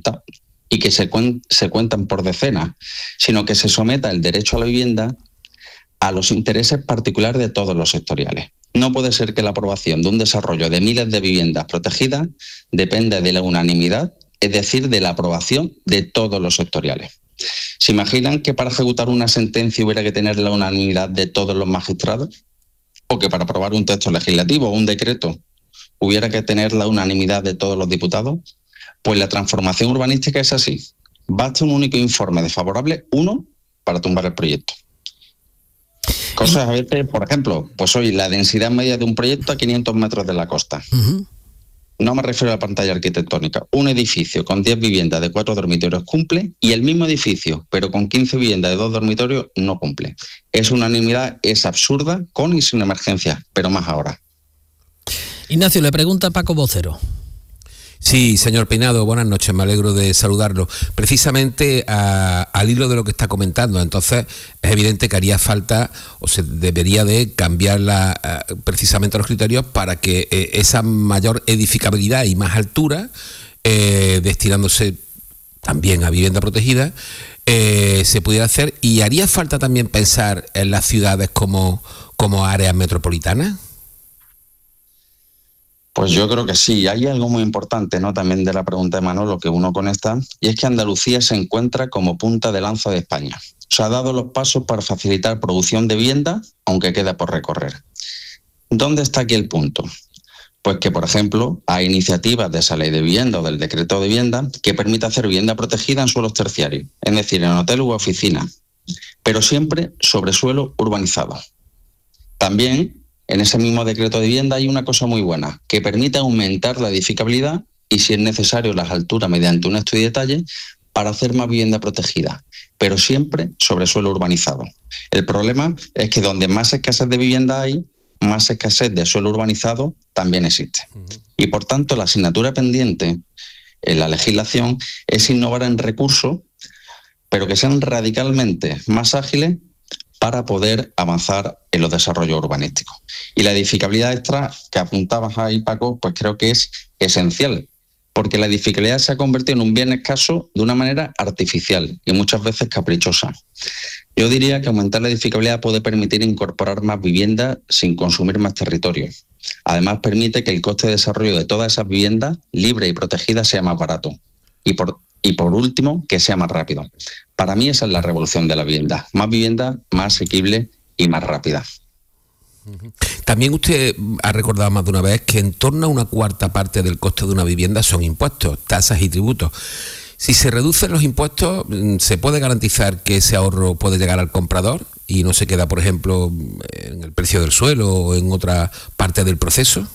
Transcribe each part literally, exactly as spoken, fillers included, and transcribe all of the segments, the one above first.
multas y que se, cuen- se cuentan por decenas, sino que se someta el derecho a la vivienda a los intereses particulares de todos los sectoriales. No puede ser que la aprobación de un desarrollo de miles de viviendas protegidas dependa de la unanimidad, es decir, de la aprobación de todos los sectoriales. ¿Se imaginan que para ejecutar una sentencia hubiera que tener la unanimidad de todos los magistrados? ¿O que para aprobar un texto legislativo o un decreto hubiera que tener la unanimidad de todos los diputados? Pues la transformación urbanística es así. Basta un único informe desfavorable, uno, para tumbar el proyecto. Cosas a veces, por ejemplo, pues hoy la densidad media de un proyecto a quinientos metros de la costa. Uh-huh. No me refiero a la pantalla arquitectónica. Un edificio con diez viviendas de cuatro dormitorios cumple y el mismo edificio, pero con quince viviendas de dos dormitorios, no cumple. Es unanimidad, es absurda, con y sin emergencia, pero más ahora. Ignacio, le pregunta a Paco Vocero. Sí, señor Peinado, buenas noches, me alegro de saludarlo. Precisamente a, al hilo de lo que está comentando, entonces es evidente que haría falta o se debería de cambiar la, uh, precisamente los criterios para que eh, esa mayor edificabilidad y más altura, eh, destinándose también a vivienda protegida, eh, se pudiera hacer, y haría falta también pensar en las ciudades como, como áreas metropolitanas. Pues yo creo que sí. Hay algo muy importante, ¿no?, también de la pregunta de Manolo que uno conecta, y es que Andalucía se encuentra como punta de lanza de España. Se ha dado los pasos para facilitar producción de vivienda, aunque queda por recorrer. ¿Dónde está aquí el punto? Pues que, por ejemplo, hay iniciativas de esa ley de vivienda o del decreto de vivienda que permite hacer vivienda protegida en suelos terciarios, es decir, en hotel u oficina, pero siempre sobre suelo urbanizado. También en ese mismo decreto de vivienda hay una cosa muy buena, que permite aumentar la edificabilidad y, si es necesario, las alturas mediante un estudio de detalle para hacer más vivienda protegida, pero siempre sobre suelo urbanizado. El problema es que donde más escasez de vivienda hay, más escasez de suelo urbanizado también existe. Y por tanto, la asignatura pendiente en la legislación es innovar en recursos, pero que sean radicalmente más ágiles para poder avanzar en los desarrollos urbanísticos. Y la edificabilidad extra que apuntabas ahí, Paco, pues creo que es esencial, porque la edificabilidad se ha convertido en un bien escaso de una manera artificial y muchas veces caprichosa. Yo diría que aumentar la edificabilidad puede permitir incorporar más viviendas sin consumir más territorio. Además, permite que el coste de desarrollo de todas esas viviendas libres y protegidas sea más barato. Y por Y por último, que sea más rápido. Para mí esa es la revolución de la vivienda. Más vivienda, más asequible y más rápida. También usted ha recordado más de una vez que en torno a una cuarta parte del coste de una vivienda son impuestos, tasas y tributos. Si se reducen los impuestos, ¿se puede garantizar que ese ahorro puede llegar al comprador y no se queda, por ejemplo, en el precio del suelo o en otra parte del proceso?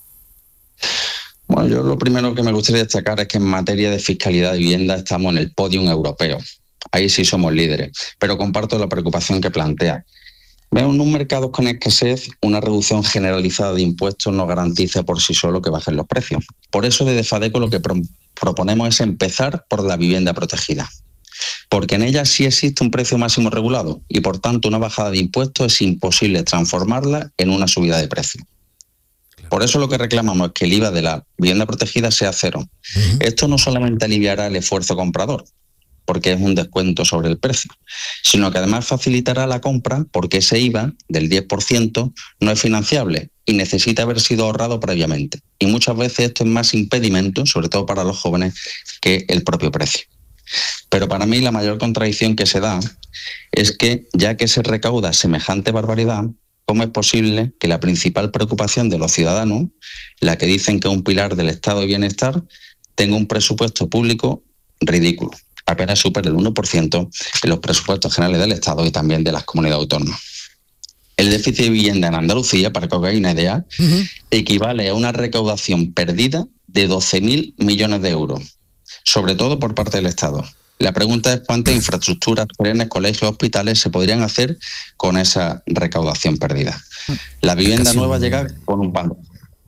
Bueno, yo lo primero que me gustaría destacar es que en materia de fiscalidad de vivienda estamos en el podium europeo. Ahí sí somos líderes, pero comparto la preocupación que plantea. Veo en un mercado con escasez, una reducción generalizada de impuestos no garantiza por sí solo que bajen los precios. Por eso desde FADECO lo que pro- proponemos es empezar por la vivienda protegida, porque en ella sí existe un precio máximo regulado y por tanto una bajada de impuestos es imposible transformarla en una subida de precio. Por eso lo que reclamamos es que el I V A de la vivienda protegida sea cero. Uh-huh. Esto no solamente aliviará el esfuerzo comprador, porque es un descuento sobre el precio, sino que además facilitará la compra porque ese I V A del diez por ciento no es financiable y necesita haber sido ahorrado previamente. Y muchas veces esto es más impedimento, sobre todo para los jóvenes, que el propio precio. Pero para mí la mayor contradicción que se da es que, ya que se recauda semejante barbaridad, ¿cómo es posible que la principal preocupación de los ciudadanos, la que dicen que es un pilar del estado de bienestar, tenga un presupuesto público ridículo? Apenas supera el uno por ciento en los presupuestos generales del Estado y también de las comunidades autónomas. El déficit de vivienda en Andalucía, para que os hagáis una idea, uh-huh. equivale a una recaudación perdida de doce mil millones de euros, sobre todo por parte del Estado. La pregunta es cuántas infraestructuras, trenes, colegios, hospitales se podrían hacer con esa recaudación perdida. La vivienda nueva un... llega con un palo.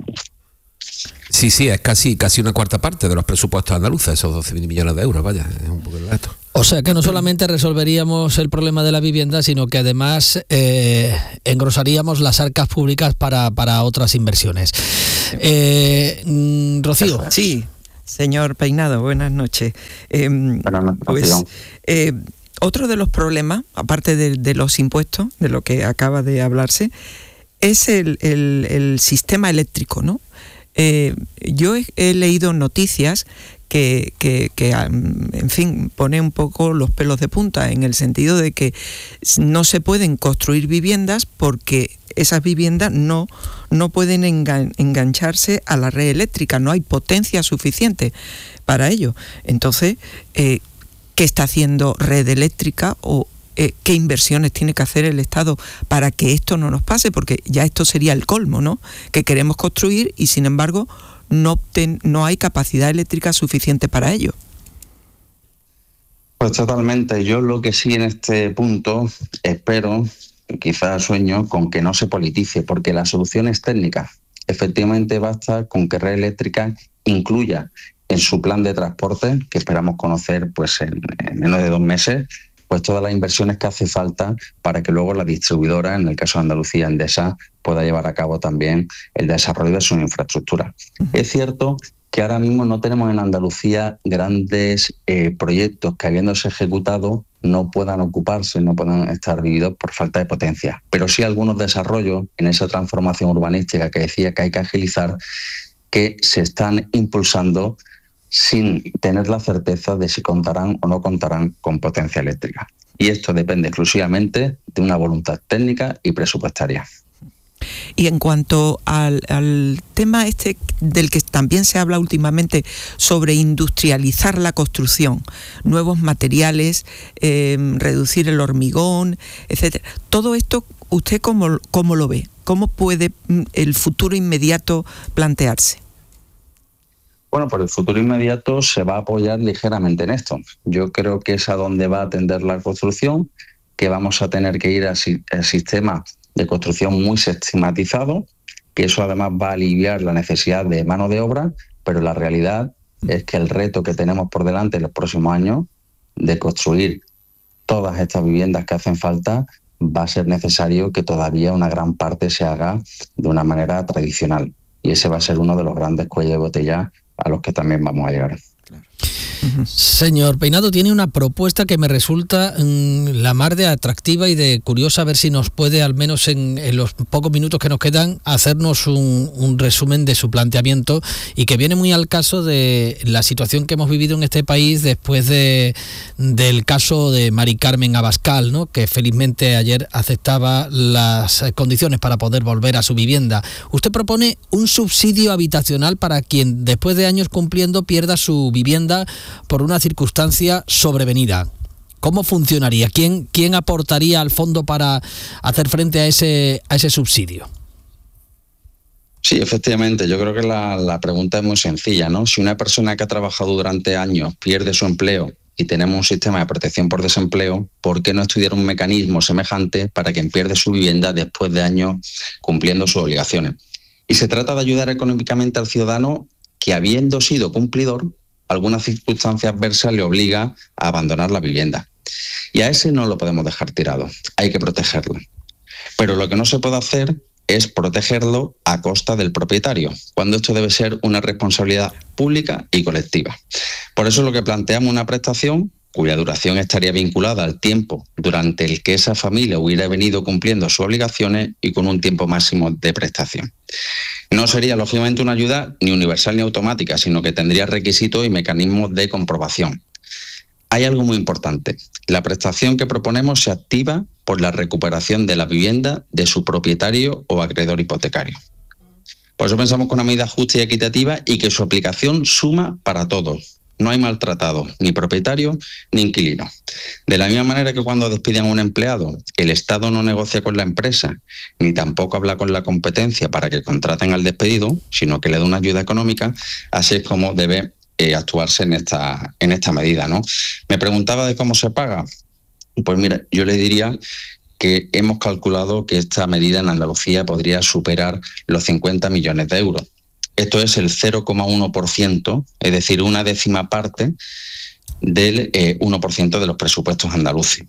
Sí, sí, es casi casi una cuarta parte de los presupuestos andaluces, esos doce mil millones de euros, vaya, es un poco el resto. O sea que no solamente resolveríamos el problema de la vivienda, sino que además eh, engrosaríamos las arcas públicas para, para otras inversiones. Eh, Rocío. Sí. Señor Peinado, buenas noches. Eh, buenas noches. Pues, eh, otro de los problemas, aparte de, de los impuestos, de lo que acaba de hablarse, es el, el, el sistema eléctrico, ¿no? Eh, yo he, he leído noticias que, que, que, en fin, pone un poco los pelos de punta, en el sentido de que no se pueden construir viviendas porque esas viviendas no, no pueden engan, engancharse a la red eléctrica, no hay potencia suficiente para ello. Entonces, eh, ¿qué está haciendo Red Eléctrica o eh, qué inversiones tiene que hacer el Estado para que esto no nos pase? Porque ya esto sería el colmo, ¿no? Que queremos construir y, sin embargo, no, ten, no hay capacidad eléctrica suficiente para ello. Pues totalmente. Yo lo que sí en este punto espero, quizás sueño, con que no se politice, porque la solución es técnica. Efectivamente basta con que Red Eléctrica incluya en su plan de transporte, que esperamos conocer pues en, en menos de dos meses, pues todas las inversiones que hace falta para que luego la distribuidora, en el caso de Andalucía, Endesa, pueda llevar a cabo también el desarrollo de su infraestructura. Uh-huh. Es cierto que ahora mismo no tenemos en Andalucía grandes eh, proyectos que, habiéndose ejecutado, no puedan ocuparse, no puedan estar vividos por falta de potencia. Pero sí algunos desarrollos en esa transformación urbanística que decía que hay que agilizar, que se están impulsando sin tener la certeza de si contarán o no contarán con potencia eléctrica. Y esto depende exclusivamente de una voluntad técnica y presupuestaria. Y en cuanto al, al tema este del que también se habla últimamente sobre industrializar la construcción, nuevos materiales, eh, reducir el hormigón, etcétera. Todo esto, ¿usted cómo, cómo lo ve? ¿Cómo puede el futuro inmediato plantearse? Bueno, por el futuro inmediato se va a apoyar ligeramente en esto. Yo creo que es a donde va a tender la construcción, que vamos a tener que ir al sistema de construcción muy sistematizado, que eso además va a aliviar la necesidad de mano de obra, pero la realidad es que el reto que tenemos por delante en los próximos años de construir todas estas viviendas que hacen falta, va a ser necesario que todavía una gran parte se haga de una manera tradicional. Y ese va a ser uno de los grandes cuellos de botella a los que también vamos a llegar. Claro. Señor Peinado, tiene una propuesta que me resulta mmm, la mar de atractiva y de curiosa, a ver si nos puede, al menos en, en los pocos minutos que nos quedan, hacernos un, un resumen de su planteamiento, y que viene muy al caso de la situación que hemos vivido en este país después de, del caso de Mari Carmen Abascal, ¿no?, que felizmente ayer aceptaba las condiciones para poder volver a su vivienda. Usted propone un subsidio habitacional para quien después de años cumpliendo pierda su vivienda por una circunstancia sobrevenida. ¿Cómo funcionaría? ¿Quién, quién aportaría al fondo para hacer frente a ese, a ese subsidio? Sí, efectivamente, yo creo que la, la pregunta es muy sencilla, ¿no? Si una persona que ha trabajado durante años pierde su empleo y tenemos un sistema de protección por desempleo, ¿por qué no estudiar un mecanismo semejante para quien pierde su vivienda después de años cumpliendo sus obligaciones? Y se trata de ayudar económicamente al ciudadano que, habiendo sido cumplidor, algunas circunstancias adversas le obliga a abandonar la vivienda. Y a ese no lo podemos dejar tirado, hay que protegerlo. Pero lo que no se puede hacer es protegerlo a costa del propietario, cuando esto debe ser una responsabilidad pública y colectiva. Por eso es lo que planteamos una prestación cuya duración estaría vinculada al tiempo durante el que esa familia hubiera venido cumpliendo sus obligaciones y con un tiempo máximo de prestación. No sería, lógicamente, una ayuda ni universal ni automática, sino que tendría requisitos y mecanismos de comprobación. Hay algo muy importante. La prestación que proponemos se activa por la recuperación de la vivienda de su propietario o acreedor hipotecario. Por eso pensamos que una medida justa y equitativa y que su aplicación suma para todos. No hay maltratados, ni propietarios ni inquilinos. De la misma manera que cuando despiden a un empleado, el Estado no negocia con la empresa, ni tampoco habla con la competencia para que contraten al despedido, sino que le da una ayuda económica, así es como debe eh, actuarse en esta, en esta medida, ¿no? Me preguntaba de cómo se paga. Pues mira, yo le diría que hemos calculado que esta medida en Andalucía podría superar los cincuenta millones de euros. Esto es el cero coma uno por ciento, es decir, una décima parte del eh, uno por ciento de los presupuestos andaluces.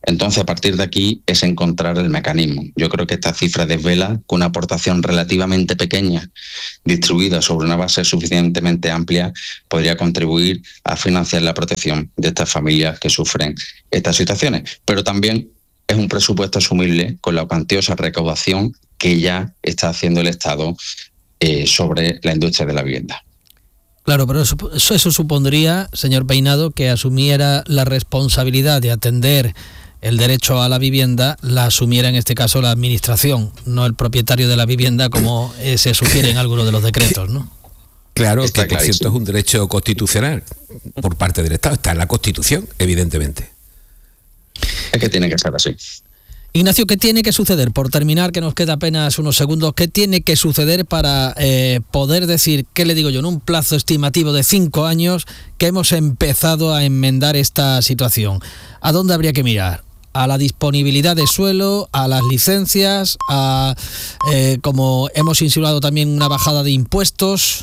Entonces, a partir de aquí es encontrar el mecanismo. Yo creo que esta cifra desvela que una aportación relativamente pequeña, distribuida sobre una base suficientemente amplia, podría contribuir a financiar la protección de estas familias que sufren estas situaciones. Pero también es un presupuesto asumible con la cuantiosa recaudación que ya está haciendo el Estado eh, sobre la industria de la vivienda. Claro, pero eso, eso supondría, señor Peinado, que asumiera la responsabilidad de atender el derecho a la vivienda, la asumiera en este caso la administración, no el propietario de la vivienda, como eh, se sugiere en algunos de los decretos, ¿no? Claro, está que por cierto es un derecho constitucional por parte del Estado, está en la Constitución, evidentemente. Es que tiene que ser así. Ignacio, ¿qué tiene que suceder? Por terminar, que nos queda apenas unos segundos, ¿qué tiene que suceder para eh, poder decir, qué le digo yo, en un plazo estimativo de cinco años, que hemos empezado a enmendar esta situación? ¿A dónde habría que mirar? ¿A la disponibilidad de suelo, a las licencias, a, eh, como hemos insinuado también, una bajada de impuestos?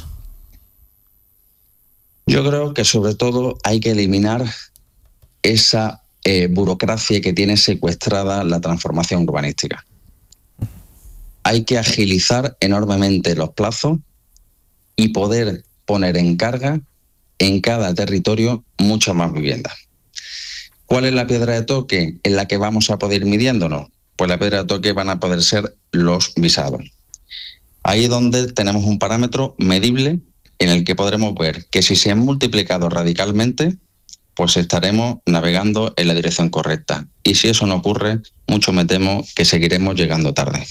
Yo creo que sobre todo hay que eliminar esa Eh, burocracia que tiene secuestrada la transformación urbanística. Hay que agilizar enormemente los plazos y poder poner en carga en cada territorio muchas más viviendas. ¿Cuál es la piedra de toque en la que vamos a poder ir midiéndonos? Pues la piedra de toque van a poder ser los visados. Ahí es donde tenemos un parámetro medible en el que podremos ver que si se han multiplicado radicalmente, pues estaremos navegando en la dirección correcta. Y si eso no ocurre, mucho me temo que seguiremos llegando tarde.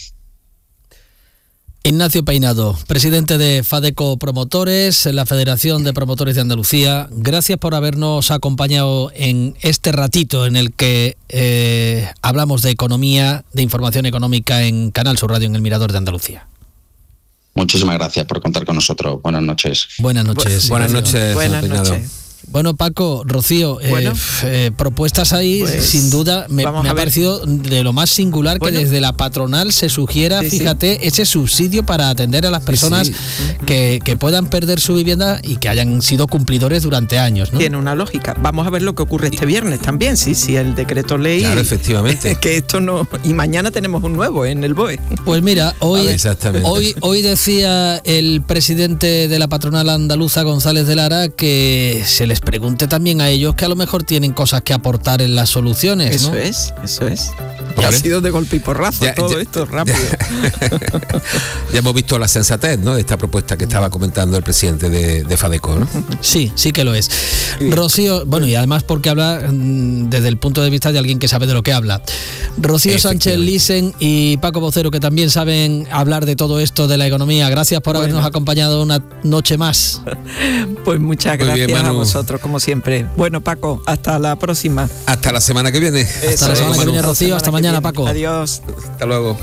Ignacio Peinado, presidente de FADECO Promotores, la Federación de Promotores de Andalucía, gracias por habernos acompañado en este ratito en el que eh, hablamos de economía, de información económica en Canal Sur Radio, en El Mirador de Andalucía. Muchísimas gracias por contar con nosotros. Buenas noches. Buenas noches. Bu- buenas noches, Buenas Peinado. noches. Bueno, Paco, Rocío, Bueno, eh, eh, propuestas ahí, pues, sin duda, me, me ha parecido de lo más singular bueno, que desde la patronal se sugiera, sí, fíjate, sí. ese subsidio para atender a las personas sí. que, que puedan perder su vivienda y que hayan sido cumplidores durante años, ¿no? Tiene una lógica. Vamos a ver lo que ocurre este viernes también, sí, sí, el decreto ley. Claro, efectivamente. Que esto no. Y mañana tenemos un nuevo en el B O E. Pues mira, hoy, Exactamente. hoy, hoy decía el presidente de la patronal andaluza, González de Lara, que se les pregunte también a ellos que a lo mejor tienen cosas que aportar en las soluciones, ¿no? Eso es, eso es. Vale. Ha sido de golpe y porrazo Ya, todo ya, esto rápido. Ya hemos visto la sensatez, ¿no?, de esta propuesta que estaba comentando el presidente de, de FADECO, ¿no? Sí, sí que lo es. Rocío, bueno, y además porque habla mm, desde el punto de vista de alguien que sabe de lo que habla. Rocío Sánchez Lisen y Paco Vocero, que también saben hablar de todo esto de la economía. Gracias por Bueno. habernos acompañado una noche más. Pues muchas Muy gracias bien, a Manu. vosotros, como siempre. Bueno, Paco, hasta la próxima. Hasta la semana que viene. Hasta la Eso semana es. que viene, La Rocío. semana Hasta que mañana, viene. Paco. Adiós. Hasta luego.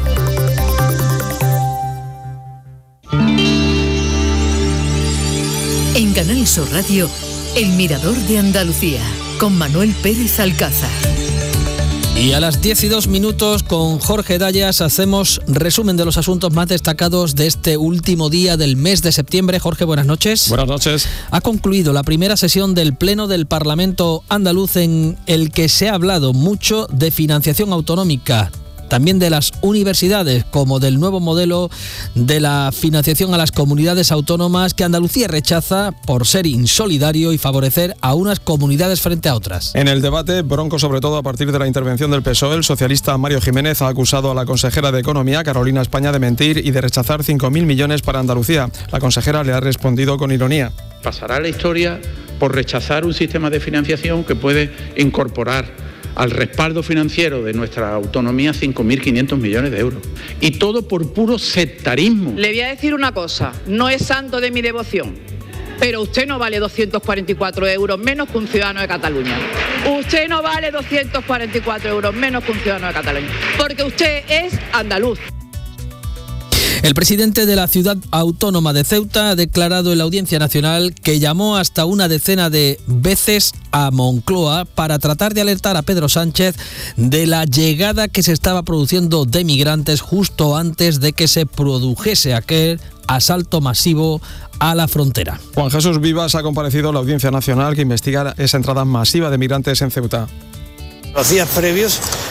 En Canal Sur Radio, El Mirador de Andalucía, con Manuel Pérez Alcázar. Y a las diez y dos minutos con Jorge Dayas hacemos resumen de los asuntos más destacados de este último día del mes de septiembre. Jorge, buenas noches. Buenas noches. Ha concluido la primera sesión del Pleno del Parlamento andaluz en el que se ha hablado mucho de financiación autonómica, también de las universidades, como del nuevo modelo de la financiación a las comunidades autónomas que Andalucía rechaza por ser insolidario y favorecer a unas comunidades frente a otras. En el debate, bronco sobre todo a partir de la intervención del P S O E, el socialista Mario Jiménez ha acusado a la consejera de Economía, Carolina España, de mentir y de rechazar cinco mil millones para Andalucía. La consejera le ha respondido con ironía. Pasará a la historia por rechazar un sistema de financiación que puede incorporar al respaldo financiero de nuestra autonomía cinco mil quinientos millones de euros. Y todo por puro sectarismo. Le voy a decir una cosa, no es santo de mi devoción, pero usted no vale doscientos cuarenta y cuatro euros menos que un ciudadano de Cataluña. Usted no vale doscientos cuarenta y cuatro euros menos que un ciudadano de Cataluña, porque usted es andaluz. El presidente de la ciudad autónoma de Ceuta ha declarado en la Audiencia Nacional que llamó hasta una decena de veces a Moncloa para tratar de alertar a Pedro Sánchez de la llegada que se estaba produciendo de migrantes justo antes de que se produjese aquel asalto masivo a la frontera. Juan Jesús Vivas ha comparecido a la Audiencia Nacional que investiga esa entrada masiva de migrantes en Ceuta. Los días previos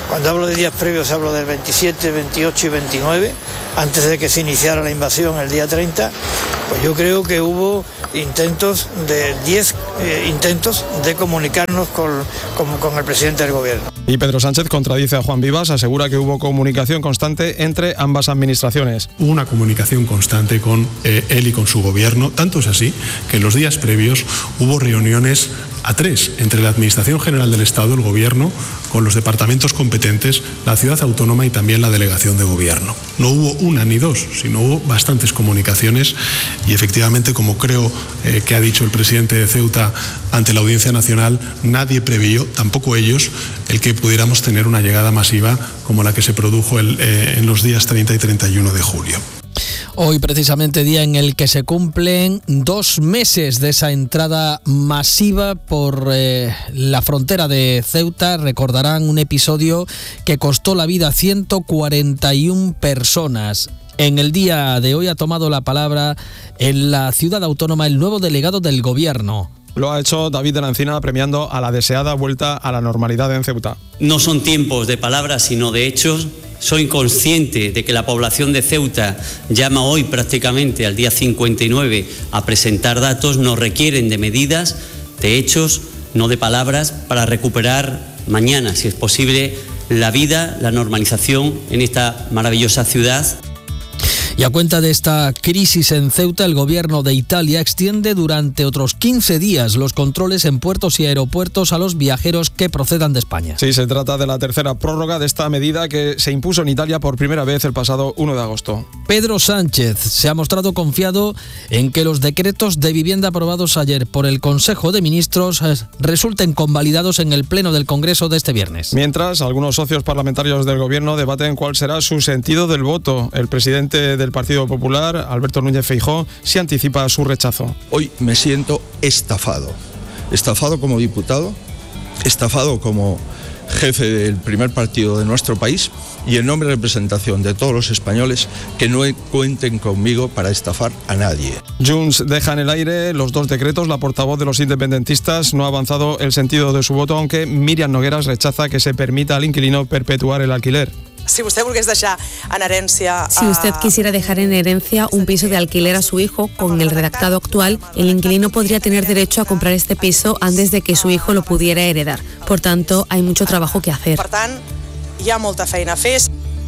Cuando hablo de días previos hablo del veintisiete, veintiocho y veintinueve, antes de que se iniciara la invasión el día treinta, pues yo creo que hubo intentos de diez eh, intentos de comunicarnos con, con, con el presidente del gobierno. Y Pedro Sánchez contradice a Juan Vivas, asegura que hubo comunicación constante entre ambas administraciones. Hubo una comunicación constante con eh, él y con su gobierno, tanto es así que en los días previos hubo reuniones a tres entre la Administración General del Estado, el Gobierno, con los departamentos competentes, la ciudad autónoma y también la delegación de gobierno. No hubo una ni dos, sino hubo bastantes comunicaciones y efectivamente, como creo eh, que ha dicho el presidente de Ceuta ante la Audiencia Nacional, nadie previó, tampoco ellos, el que pudiéramos tener una llegada masiva como la que se produjo el, eh, en los días treinta y treinta y uno de julio. Hoy precisamente día en el que se cumplen dos meses de esa entrada masiva por eh, la frontera de Ceuta. Recordarán un episodio que costó la vida a ciento cuarenta y una personas. En el día de hoy ha tomado la palabra en la ciudad autónoma el nuevo delegado del gobierno. Lo ha hecho David de la Encina premiando a la deseada vuelta a la normalidad en Ceuta. No son tiempos de palabras sino de hechos. Soy consciente de que la población de Ceuta llama hoy prácticamente al día cincuenta y nueve a presentar datos. Nos requieren de medidas, de hechos, no de palabras, para recuperar mañana, si es posible, la vida, la normalización en esta maravillosa ciudad. Y a cuenta de esta crisis en Ceuta, el gobierno de Italia extiende durante otros quince días los controles en puertos y aeropuertos a los viajeros que procedan de España. Sí, se trata de la tercera prórroga de esta medida que se impuso en Italia por primera vez el pasado uno de agosto. Pedro Sánchez se ha mostrado confiado en que los decretos de vivienda aprobados ayer por el Consejo de Ministros resulten convalidados en el Pleno del Congreso de este viernes. Mientras, algunos socios parlamentarios del gobierno debaten cuál será su sentido del voto. El presidente del Partido Popular, Alberto Núñez Feijóo, se anticipa su rechazo. Hoy me siento estafado. Estafado como diputado, estafado como jefe del primer partido de nuestro país y en nombre de representación de todos los españoles que no cuenten conmigo para estafar a nadie. Junts deja en el aire los dos decretos. La portavoz de los independentistas no ha avanzado el sentido de su voto, aunque Míriam Nogueras rechaza que se permita al inquilino perpetuar el alquiler. Si usted dejar en herencia, si usted quisiera dejar en herencia un piso de alquiler a su hijo, con el redactado actual, el inquilino podría tener derecho a comprar este piso antes de que su hijo lo pudiera heredar. Por tanto, hay mucho trabajo que hacer. Per tant, hi ha molta feina a fer.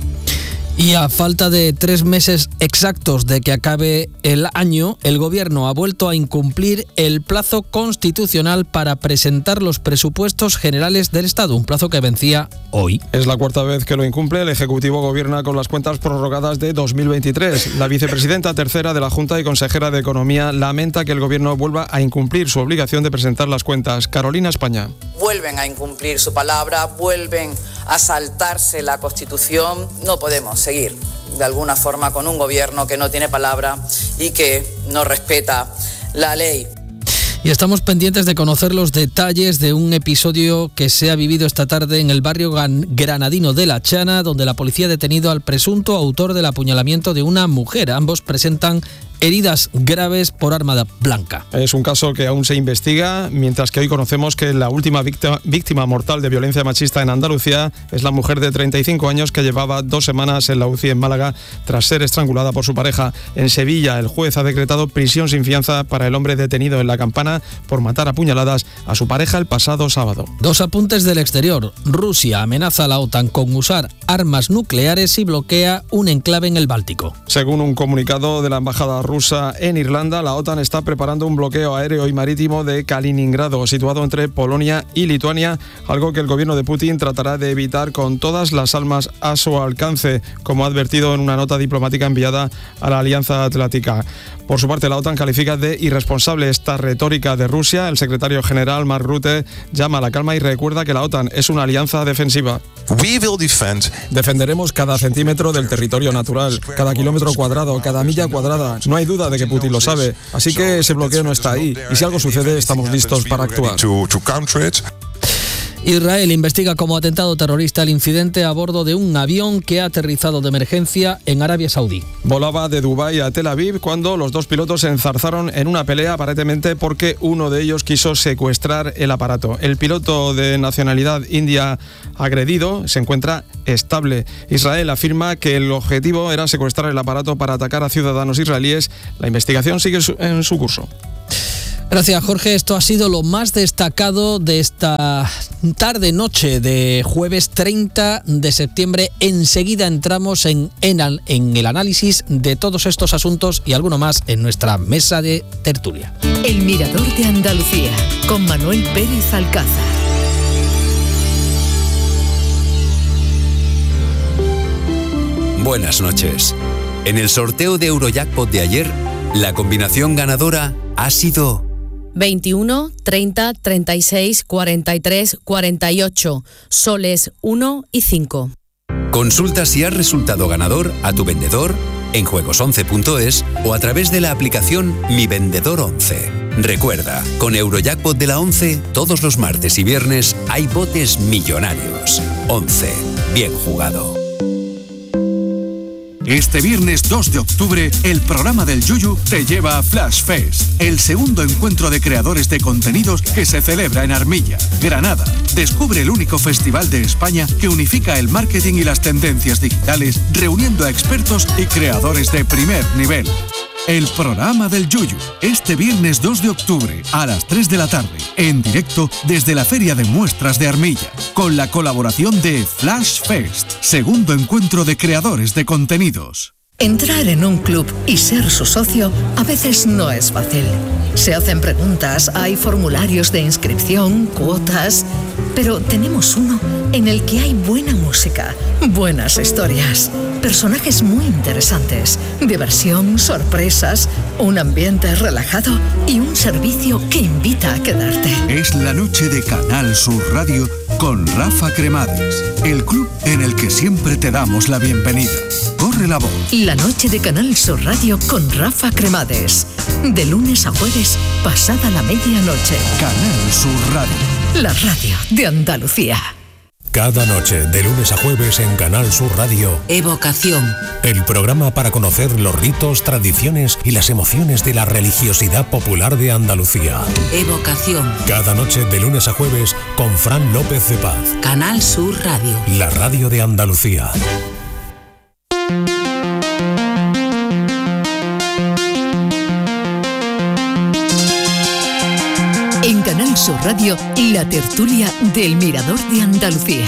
Y a falta de tres meses exactos de que acabe el año, el gobierno ha vuelto a incumplir el plazo constitucional para presentar los presupuestos generales del Estado, un plazo que vencía hoy. Es la cuarta vez que lo incumple. El Ejecutivo gobierna con las cuentas prorrogadas de dos mil veintitrés. La vicepresidenta tercera de la Junta y consejera de Economía lamenta que el gobierno vuelva a incumplir su obligación de presentar las cuentas. Carolina España. Vuelven a incumplir su palabra, vuelven a saltarse la Constitución. No podemos seguir de alguna forma con un gobierno que no tiene palabra y que no respeta la ley. Y estamos pendientes de conocer los detalles de un episodio que se ha vivido esta tarde en el barrio granadino de La Chana, donde la policía ha detenido al presunto autor del apuñalamiento de una mujer. Ambos presentan heridas graves por arma blanca. Es un caso que aún se investiga, mientras que hoy conocemos que la última víctima, víctima mortal de violencia machista en Andalucía es la mujer de treinta y cinco años que llevaba dos semanas en la U C I en Málaga tras ser estrangulada por su pareja. En Sevilla, el juez ha decretado prisión sin fianza para el hombre detenido en La Campana por matar a puñaladas a su pareja el pasado sábado. Dos apuntes del exterior. Rusia amenaza a la OTAN con usar armas nucleares y bloquea un enclave en el Báltico. Según un comunicado de la embajada rusa en Irlanda, la OTAN está preparando un bloqueo aéreo y marítimo de Kaliningrado, situado entre Polonia y Lituania, algo que el gobierno de Putin tratará de evitar con todas las armas a su alcance, como ha advertido en una nota diplomática enviada a la Alianza Atlántica. Por su parte, la OTAN califica de irresponsable esta retórica de Rusia. El secretario general Mark Rutte llama a la calma y recuerda que la OTAN es una alianza defensiva. Defenderemos cada centímetro del territorio natural, cada kilómetro cuadrado, cada milla cuadrada. No hay duda de que Putin lo sabe, así que ese bloqueo no está ahí. Y si algo sucede, estamos listos para actuar. Israel investiga como atentado terrorista el incidente a bordo de un avión que ha aterrizado de emergencia en Arabia Saudí. Volaba de Dubái a Tel Aviv cuando los dos pilotos se enzarzaron en una pelea, aparentemente porque uno de ellos quiso secuestrar el aparato. El piloto de nacionalidad india agredido se encuentra estable. Israel afirma que el objetivo era secuestrar el aparato para atacar a ciudadanos israelíes. La investigación sigue en su curso. Gracias, Jorge. Esto ha sido lo más destacado de esta tarde-noche de jueves treinta de septiembre. Enseguida entramos en, en, en el análisis de todos estos asuntos y alguno más en nuestra mesa de tertulia. El Mirador de Andalucía, con Manuel Pérez Alcázar. Buenas noches. En el sorteo de Eurojackpot de ayer, la combinación ganadora ha sido veintiuno, treinta, treinta y seis, cuarenta y tres, cuarenta y ocho, soles uno y cinco. Consulta si has resultado ganador a tu vendedor en juegos once punto es o a través de la aplicación Mi Vendedor once. Recuerda, con Eurojackpot de la once, todos los martes y viernes hay botes millonarios. once. Bien jugado. Este viernes dos de octubre, el programa del Yuyu te lleva a Flash Fest, el segundo encuentro de creadores de contenidos que se celebra en Armilla, Granada. Descubre el único festival de España que unifica el marketing y las tendencias digitales, reuniendo a expertos y creadores de primer nivel. El programa del Yuyu, este viernes dos de octubre a las tres de la tarde, en directo desde la Feria de Muestras de Armilla, con la colaboración de Flash Fest, segundo encuentro de creadores de contenidos. Entrar en un club y ser su socio a veces no es fácil. Se hacen preguntas, hay formularios de inscripción, cuotas, pero tenemos uno en el que hay buena música, buenas historias, personajes muy interesantes, diversión, sorpresas, un ambiente relajado y un servicio que invita a quedarte. Es la noche de Canal Sur Radio con Rafa Cremades, el club en el que siempre te damos la bienvenida. Corre la voz. La noche de Canal Sur Radio con Rafa Cremades, de lunes a jueves, pasada la medianoche. Canal Sur Radio, la radio de Andalucía. Cada noche, de lunes a jueves en Canal Sur Radio. Evocación. El programa para conocer los ritos, tradiciones y las emociones de la religiosidad popular de Andalucía. Evocación. Cada noche, de lunes a jueves, con Fran López de Paz. Canal Sur Radio. La radio de Andalucía. En Canal Sur Radio, la tertulia del Mirador de Andalucía.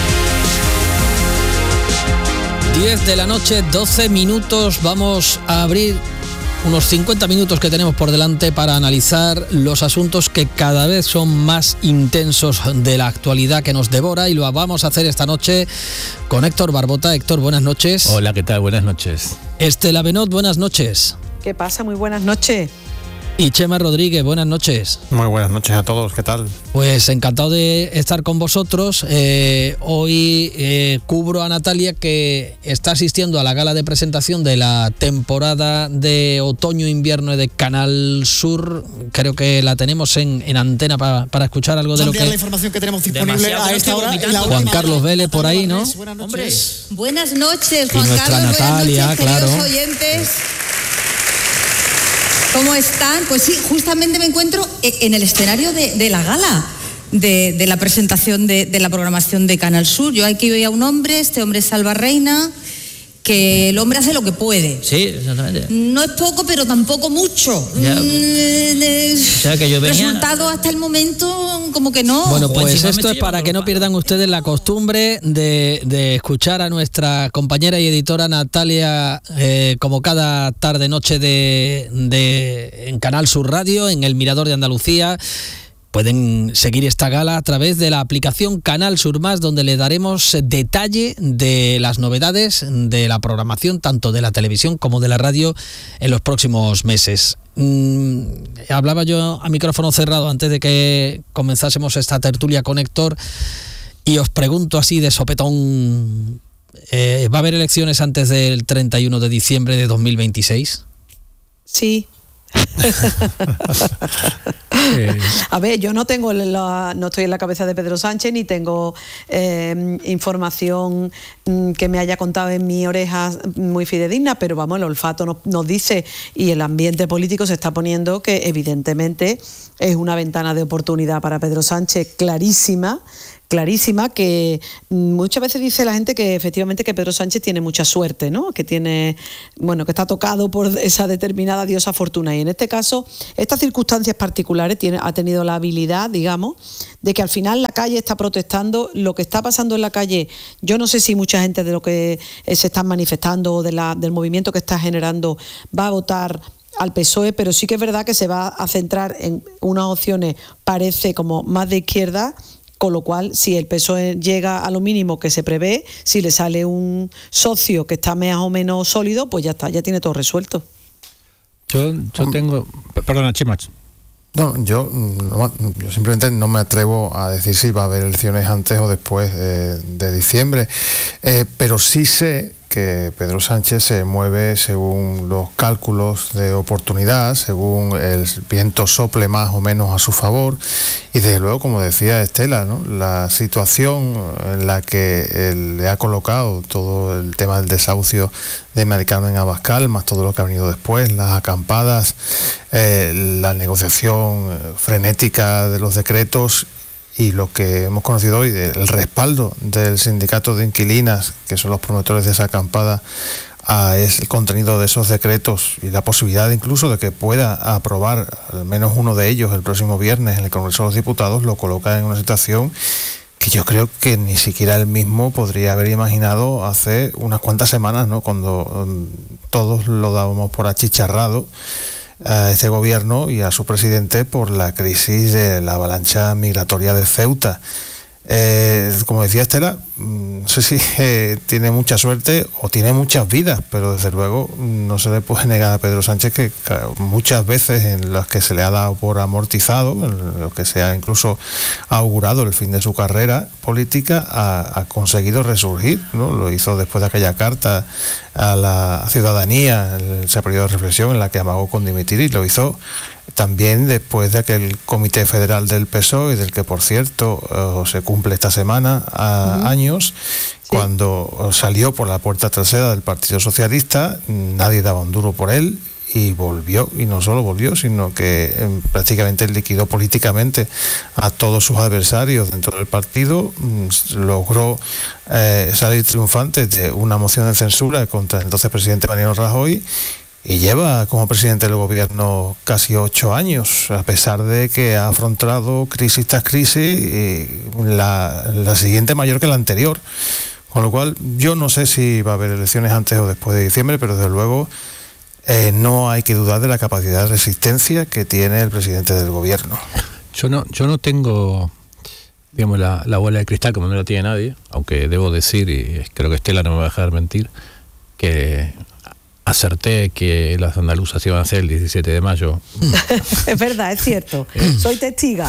diez de la noche, doce minutos. Vamos a abrir unos cincuenta minutos que tenemos por delante para analizar los asuntos que cada vez son más intensos de la actualidad que nos devora, y lo vamos a hacer esta noche con Héctor Barbota. Héctor, buenas noches. Hola, ¿qué tal? Buenas noches. Estela Benot, buenas noches. ¿Qué pasa? Muy buenas noches. Y Chema Rodríguez, buenas noches. Muy buenas noches a todos, ¿qué tal? Pues encantado de estar con vosotros. Eh, hoy eh, cubro a Natalia, que está asistiendo a la gala de presentación de la temporada de otoño-invierno de Canal Sur. Creo que la tenemos en, en antena para, para escuchar algo de lo que... la información que tenemos disponible a esta hora. Juan Carlos Vélez por ahí, ¿no? Buenas noches. Buenas noches, Juan y nuestra Carlos. Natalia, buenas noches, claro. queridos oyentes. ¿Cómo están? Pues sí, justamente me encuentro en el escenario de, de la gala, de, de la presentación de, de la programación de Canal Sur. Yo aquí veo a un hombre, este hombre es Salva Reina, que el hombre hace lo que puede. Sí, exactamente. No es poco, pero tampoco mucho. Ya. Mm, O sea, que yo venía... Resultado hasta el momento, como que no. Bueno, pues esto es para que no pierdan ustedes la costumbre de, de escuchar a nuestra compañera y editora Natalia eh, como cada tarde-noche de, de, en Canal Sur Radio, en el Mirador de Andalucía. Pueden seguir esta gala a través de la aplicación Canal Sur Más, donde le daremos detalle de las novedades de la programación, tanto de la televisión como de la radio, en los próximos meses. Mm, hablaba yo a micrófono cerrado antes de que comenzásemos esta tertulia con Héctor, y os pregunto así de sopetón, eh, ¿va a haber elecciones antes del treinta y uno de diciembre de dos mil veintiséis? Sí. A ver, yo no tengo la, no estoy en la cabeza de Pedro Sánchez ni tengo eh, información que me haya contado en mi oreja muy fidedigna, pero vamos, el olfato nos, nos dice, y el ambiente político se está poniendo, que evidentemente es una ventana de oportunidad para Pedro Sánchez clarísima, clarísima, que muchas veces dice la gente que efectivamente que Pedro Sánchez tiene mucha suerte, ¿no? Que tiene, bueno, que está tocado por esa determinada diosa fortuna, y en este caso estas circunstancias particulares tiene, ha tenido la habilidad, digamos, de que al final la calle está protestando. Lo que está pasando en la calle, yo no sé si mucha gente de lo que se están manifestando o de la, del movimiento que está generando va a votar al P S O E, pero sí que es verdad que se va a centrar en unas opciones, parece como más de izquierda, con lo cual si el P S O E llega a lo mínimo que se prevé, si le sale un socio que está más o menos sólido, pues ya está, ya tiene todo resuelto. Yo, yo tengo... Perdona, Chimach. No, yo, no, yo simplemente no me atrevo a decir si va a haber elecciones antes o después eh, de diciembre, eh, pero sí sé que Pedro Sánchez se mueve según los cálculos de oportunidad, según el viento sople más o menos a su favor, y desde luego, como decía Estela, ¿no?, la situación en la que él le ha colocado todo el tema del desahucio de Maricano en Abascal, más todo lo que ha venido después, las acampadas, eh, la negociación frenética de los decretos y lo que hemos conocido hoy, el respaldo del sindicato de inquilinas, que son los promotores de esa acampada, a es el contenido de esos decretos y la posibilidad incluso de que pueda aprobar al menos uno de ellos el próximo viernes en el Congreso de los Diputados, lo coloca en una situación que yo creo que ni siquiera él mismo podría haber imaginado hace unas cuantas semanas, ¿no?, cuando um, todos lo dábamos por achicharrado a este gobierno y a su presidente por la crisis de la avalancha migratoria de Ceuta. Eh, como decía Estela, no sé si eh, tiene mucha suerte o tiene muchas vidas, pero desde luego no se le puede negar a Pedro Sánchez que muchas veces en las que se le ha dado por amortizado, en lo que se ha incluso augurado el fin de su carrera política, ha, ha conseguido resurgir, ¿no? Lo hizo después de aquella carta a la ciudadanía, en ese periodo de reflexión en la que amagó con dimitir, y lo hizo también después de aquel comité federal del P S O E, del que por cierto uh, se cumple esta semana a uh-huh. años, sí. Cuando salió por la puerta trasera del Partido Socialista, nadie daba un duro por él y volvió, y no solo volvió, sino que eh, prácticamente liquidó políticamente a todos sus adversarios dentro del partido, mm, logró eh, salir triunfante de una moción de censura contra el entonces presidente Mariano Rajoy, y lleva como presidente del gobierno casi ocho años, a pesar de que ha afrontado crisis tras crisis, y la, la siguiente mayor que la anterior. Con lo cual, yo no sé si va a haber elecciones antes o después de diciembre, pero desde luego eh, no hay que dudar de la capacidad de resistencia que tiene el presidente del gobierno. Yo no, yo no tengo, digamos, la, la bola de cristal como no la tiene nadie, aunque debo decir, y creo que Estela no me va a dejar mentir, que acerté que las andaluzas iban a ser el diecisiete de mayo. Es verdad, es cierto. Soy testiga.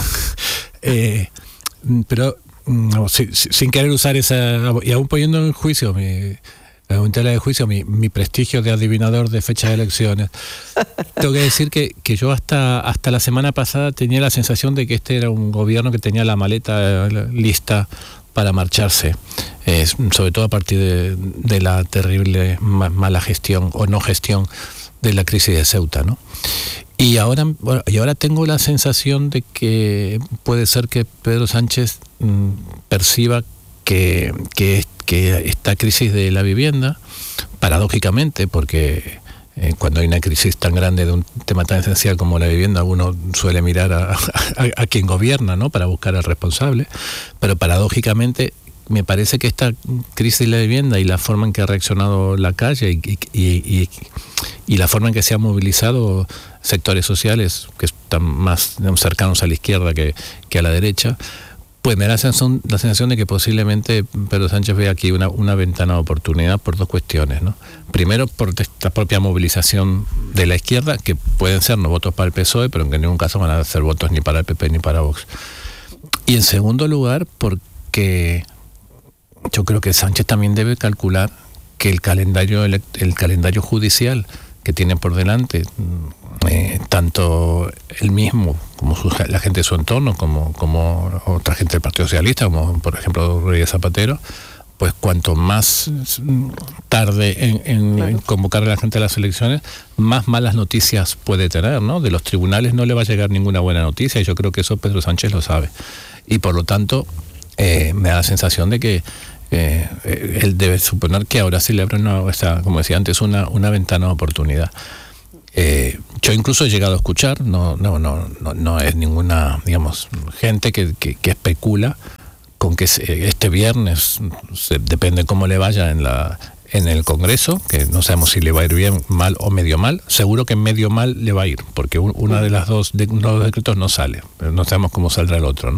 Eh, pero no, sin, sin querer usar esa, y aún poniendo en juicio mi, en tela de juicio mi, mi prestigio de adivinador de fechas de elecciones, tengo que decir que, que yo hasta, hasta la semana pasada tenía la sensación de que este era un gobierno que tenía la maleta lista para marcharse, eh, sobre todo a partir de, de la terrible ma- mala gestión o no gestión de la crisis de Ceuta, ¿no? Y ahora, bueno, y ahora tengo la sensación de que puede ser que Pedro Sánchez mmm, perciba que, que, que esta crisis de la vivienda, paradójicamente, porque Eh, cuando hay una crisis tan grande de un tema tan esencial como la vivienda, uno suele mirar a, a, a quien gobierna, ¿no?, para buscar al responsable, pero paradójicamente me parece que esta crisis de la vivienda y la forma en que ha reaccionado la calle y, y, y, y la forma en que se han movilizado sectores sociales que están más cercanos a la izquierda que, que a la derecha, pues me da la sensación, la sensación de que posiblemente Pedro Sánchez ve aquí una, una ventana de oportunidad por dos cuestiones, ¿no? Primero, por esta propia movilización de la izquierda, que pueden ser no votos para el P S O E, pero en ningún caso van a ser votos ni para el P P ni para Vox. Y en segundo lugar, porque yo creo que Sánchez también debe calcular que el calendario, el calendario judicial que tiene por delante eh, tanto él mismo como su, la gente de su entorno, como, como otra gente del Partido Socialista, como por ejemplo Rodríguez Zapatero, pues cuanto más tarde en, en, en convocar a la gente a las elecciones, más malas noticias puede tener, ¿no? De los tribunales no le va a llegar ninguna buena noticia, y yo creo que eso Pedro Sánchez lo sabe. Y por lo tanto, eh, me da la sensación de que eh, él debe suponer que ahora sí le abre una, esta, como decía antes, una, una ventana de oportunidad. Eh, yo incluso he llegado a escuchar, no, no, no, no, no es ninguna, digamos, gente que, que, que especula con que este viernes, se, depende cómo le vaya en la en el Congreso, que no sabemos si le va a ir bien, mal o medio mal, seguro que medio mal le va a ir, porque un, una de las dos, de, uno de los decretos no sale, pero no sabemos cómo saldrá el otro, ¿no?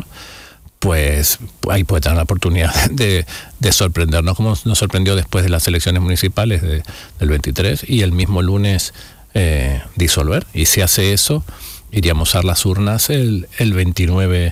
Pues ahí puede tener la oportunidad de, de sorprendernos, como nos sorprendió después de las elecciones municipales de, del veintitrés, y el mismo lunes eh, disolver. Y si hace eso, iríamos a las urnas el, el veintinueve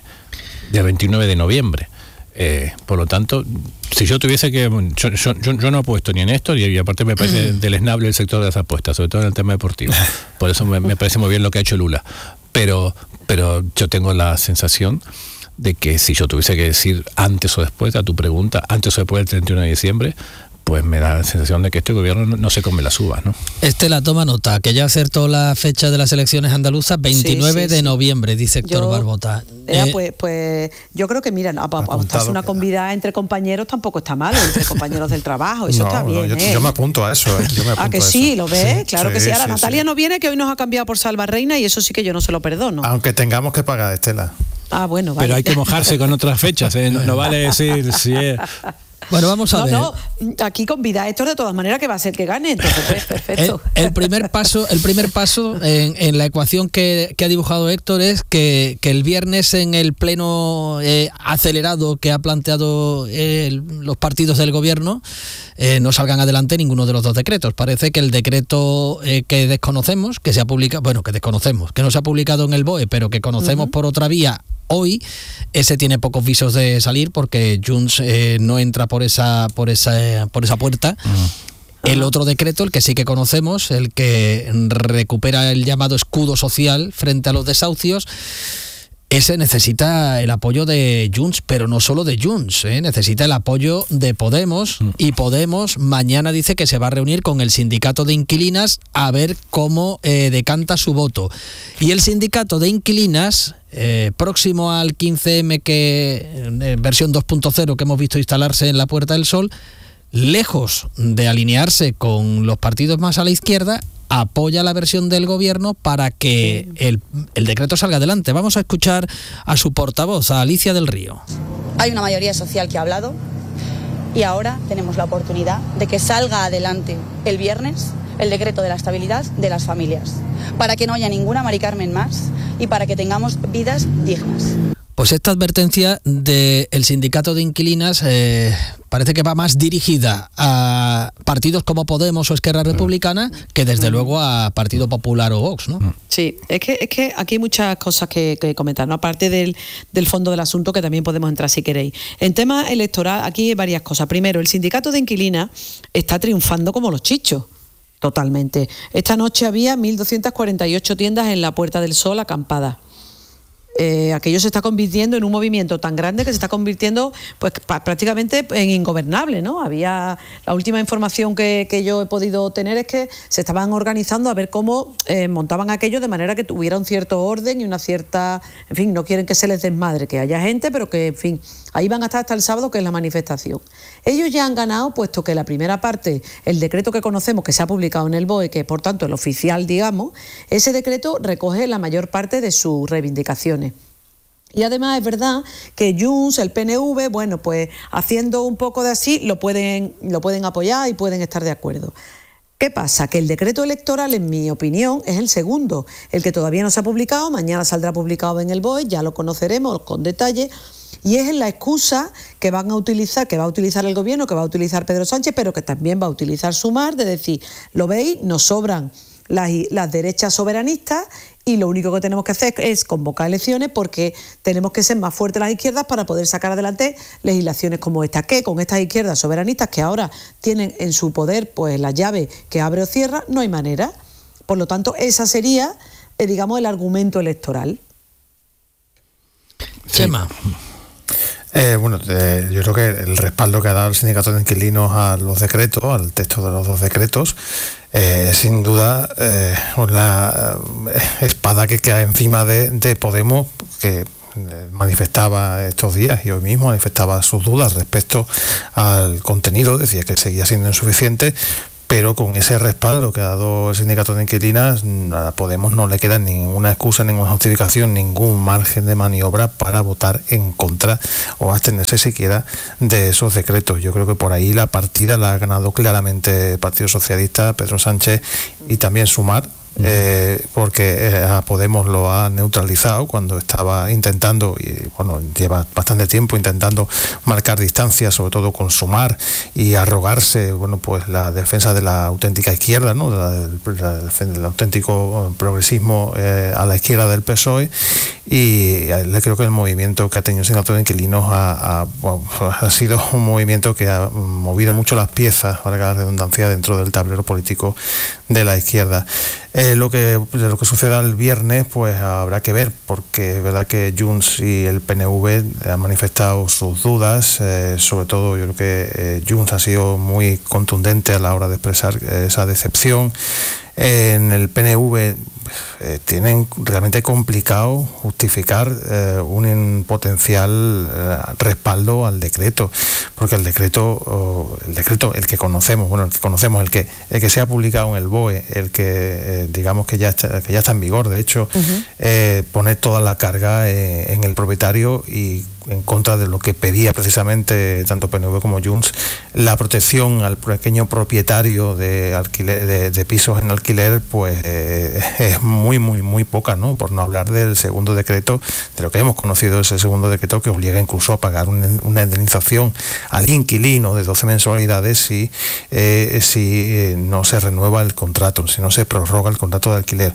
de noviembre. Eh, por lo tanto, si yo tuviese que... Yo, yo, yo, yo no apuesto ni en esto, y, y aparte me parece deleznable el sector de las apuestas, sobre todo en el tema deportivo. Por eso me, me parece muy bien lo que ha hecho Lula. Pero, pero yo tengo la sensación de que si yo tuviese que decir antes o después, a tu pregunta, antes o después del treinta y uno de diciembre, pues me da la sensación de que este gobierno no, no se come las uvas, ¿no? Estela, toma nota, que ya acertó la fecha de las elecciones andaluzas, veintinueve sí, sí, de noviembre, dice Héctor yo, Barbota. Eh, pues, pues yo creo que, mira, apostarse una convidada entre compañeros tampoco está mal, entre compañeros del trabajo, eso no, está bien. No, yo, ¿eh? yo me apunto a eso, ¿eh? Yo me apunto ¿A que a sí? Eso. ¿Lo ves? Sí, claro sí, que sí. Ahora, sí, Natalia sí. no viene, que hoy nos ha cambiado por Salva Reina, y eso sí que yo no se lo perdono. Aunque tengamos que pagar, Estela. Ah, bueno, vale. Pero hay que mojarse con otras fechas, ¿eh? No, no vale decir si es... Bueno, vamos a no, ver. No, aquí convida a Héctor de todas maneras, que va a ser que gane, entonces pues, perfecto. El, el primer paso, el primer paso en, en la ecuación que, que ha dibujado Héctor es que, que el viernes en el pleno eh, acelerado que ha planteado eh, los partidos del gobierno eh, no salgan adelante ninguno de los dos decretos. Parece que el decreto eh, que desconocemos, que se ha publicado, bueno, que desconocemos, que no se ha publicado en el B O E, pero que conocemos uh-huh. por otra vía hoy, ese tiene pocos visos de salir porque Junts eh, no entra por esa por esa por esa puerta. Uh-huh. El otro decreto, el que sí que conocemos, el que recupera el llamado escudo social frente a los desahucios, ese necesita el apoyo de Junts, pero no solo de Junts, ¿eh? Necesita el apoyo de Podemos, uh-huh. y Podemos mañana dice que se va a reunir con el sindicato de inquilinas a ver cómo eh, decanta su voto. Y el sindicato de inquilinas, Eh, próximo al quince eme, que eh, versión dos punto cero que hemos visto instalarse en la Puerta del Sol, lejos de alinearse con los partidos más a la izquierda, apoya la versión del gobierno para que el, el decreto salga adelante. Vamos a escuchar a su portavoz, a Alicia del Río. Hay una mayoría social que ha hablado y ahora tenemos la oportunidad de que salga adelante el viernes el decreto de la estabilidad de las familias, para que no haya ninguna Mari Carmen más y para que tengamos vidas dignas. Pues esta advertencia del sindicato de inquilinas eh, parece que va más dirigida a partidos como Podemos o Esquerra Republicana que desde luego a Partido Popular o Vox, ¿no? Sí, es que, es que aquí hay muchas cosas que, que comentar, ¿no? Aparte del, del fondo del asunto, que también podemos entrar si queréis. En tema electoral, aquí hay varias cosas. Primero, el sindicato de inquilinas está triunfando como los chichos. Totalmente. Esta noche había mil doscientas cuarenta y ocho tiendas en la Puerta del Sol acampadas. Eh, aquello se está convirtiendo en un movimiento tan grande que se está convirtiendo pues prácticamente en ingobernable, ¿no? Había la última información que, que yo he podido tener es que se estaban organizando a ver cómo eh, montaban aquello de manera que tuviera un cierto orden y una cierta, en fin, no quieren que se les desmadre, que haya gente, pero que, en fin, ahí van a estar hasta el sábado, que es la manifestación. Ellos ya han ganado, puesto que la primera parte, el decreto que conocemos, que se ha publicado en el B O E, que es por tanto el oficial, digamos, ese decreto recoge la mayor parte de sus reivindicaciones. Y además es verdad que Junts, el P N V, bueno, pues haciendo un poco de así, lo pueden, lo pueden apoyar y pueden estar de acuerdo. ¿Qué pasa? Que el decreto electoral, en mi opinión, es el segundo, el que todavía no se ha publicado, mañana saldrá publicado en el B O E, ya lo conoceremos con detalle, y es la excusa que van a utilizar, que va a utilizar el gobierno, que va a utilizar Pedro Sánchez, pero que también va a utilizar Sumar, de decir, ¿lo veis? Nos sobran las, las derechas soberanistas y lo único que tenemos que hacer es convocar elecciones porque tenemos que ser más fuertes las izquierdas para poder sacar adelante legislaciones como esta, que con estas izquierdas soberanistas que ahora tienen en su poder pues la llave que abre o cierra, no hay manera. Por lo tanto, esa sería eh, digamos, el argumento electoral. Chema. Eh, bueno, eh, yo creo que el respaldo que ha dado el sindicato de inquilinos a los decretos, al texto de los dos decretos, eh, sin duda eh, la espada que queda encima de, de Podemos, que manifestaba estos días y hoy mismo manifestaba sus dudas respecto al contenido, decía que seguía siendo insuficiente, pero con ese respaldo que ha dado el sindicato de inquilinas, a Podemos no le queda ninguna excusa, ninguna justificación, ningún margen de maniobra para votar en contra o abstenerse siquiera de esos decretos. Yo creo que por ahí la partida la ha ganado claramente el Partido Socialista, Pedro Sánchez, y también Sumar, Eh, porque eh, a Podemos lo ha neutralizado cuando estaba intentando, y bueno, lleva bastante tiempo intentando marcar distancias, sobre todo con Sumar, y arrogarse, bueno, pues la defensa de la auténtica izquierda, ¿no? La, la, la, del auténtico progresismo eh, a la izquierda del P S O E, y le creo que el movimiento que ha tenido el sindicato de inquilinos ha, ha, bueno, ha sido un movimiento que ha movido mucho las piezas, para la redundancia, dentro del tablero político de la izquierda. Eh, lo que lo que suceda el viernes, pues habrá que ver, porque es verdad que Junts y el P N V han manifestado sus dudas, eh, sobre todo yo creo que eh, Junts ha sido muy contundente a la hora de expresar eh, esa decepción. En el P N V eh, tienen realmente complicado justificar eh, un potencial eh, respaldo al decreto, porque el decreto, oh, el decreto, el que conocemos, bueno, el que conocemos, el que el que se ha publicado en el B O E, el que eh, digamos que ya está, que ya está en vigor, de hecho, uh-huh. eh, pone toda la carga eh, en el propietario y en contra de lo que pedía precisamente tanto P N V como Junts, la protección al pequeño propietario de alquiler, de, de pisos en alquiler, pues eh, es muy muy muy poca, ¿no? Por no hablar del segundo decreto, de lo que hemos conocido, ese segundo decreto que obliga incluso a pagar un, una indemnización al inquilino de doce mensualidades si, eh, si eh, no se renueva el contrato, si no se prorroga el contrato de alquiler.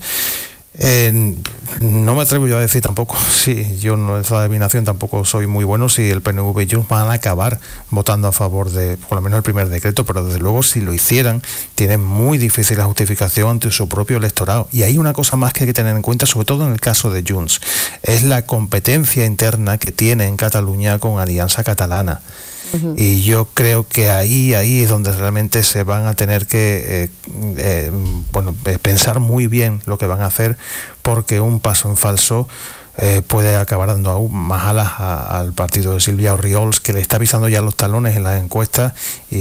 Eh, no me atrevo yo a decir tampoco, si yo no, esa adivinación tampoco soy muy bueno, si el P N V y Junts van a acabar votando a favor de por lo menos el primer decreto, pero desde luego si lo hicieran tienen muy difícil la justificación ante su propio electorado. Y hay una cosa más que hay que tener en cuenta, sobre todo en el caso de Junts, es la competencia interna que tiene en Cataluña con Alianza Catalana. Uh-huh. Y yo creo que ahí ahí es donde realmente se van a tener que eh, eh, bueno, eh, pensar muy bien lo que van a hacer, porque un paso en falso eh, puede acabar dando aún más alas a, al partido de Silvia Orriols, que le está pisando ya los talones en las encuestas,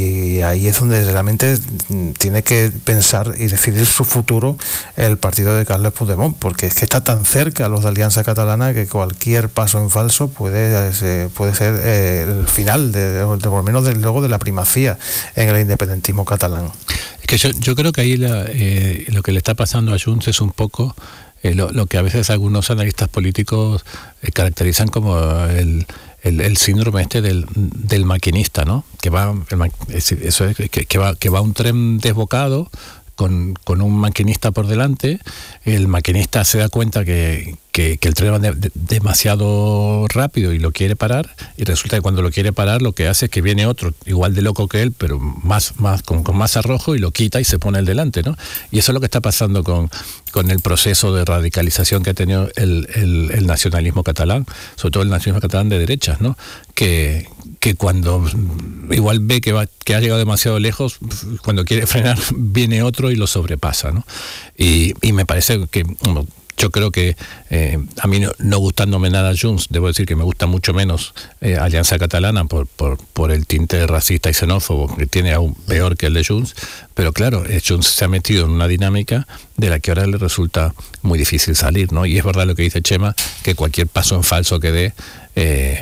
y ahí es donde realmente tiene que pensar y decidir su futuro el partido de Carles Puigdemont, porque es que está tan cerca a los de Alianza Catalana que cualquier paso en falso puede, eh, puede ser eh, el final, de, de, de, por lo menos del luego de la primacía en el independentismo catalán. Es que yo, yo creo que ahí la, eh, lo que le está pasando a Junts es un poco Eh, lo, lo que a veces algunos analistas políticos eh, caracterizan como el, el, el síndrome este del, del maquinista, ¿no? Que va, el, eso es, que, que va, que va un tren desbocado con, con un maquinista por delante. El maquinista se da cuenta que, que, que el tren va de, de, demasiado rápido y lo quiere parar, y resulta que cuando lo quiere parar lo que hace es que viene otro igual de loco que él, pero más, más con, con más arrojo, y lo quita y se pone el delante, ¿no? Y eso es lo que está pasando con, con el proceso de radicalización que ha tenido el, el, el nacionalismo catalán, sobre todo el nacionalismo catalán de derechas, ¿no? Que, que cuando igual ve que, va, que ha llegado demasiado lejos, cuando quiere frenar viene otro y lo sobrepasa, ¿no? Y, y me parece que bueno, yo creo que eh, a mí no, no gustándome nada Junts, debo decir que me gusta mucho menos eh, Alianza Catalana por, por, por el tinte racista y xenófobo que tiene, aún peor que el de Junts, pero claro, eh, Junts se ha metido en una dinámica de la que ahora le resulta muy difícil salir, ¿no? Y es verdad lo que dice Chema, que cualquier paso en falso que dé eh,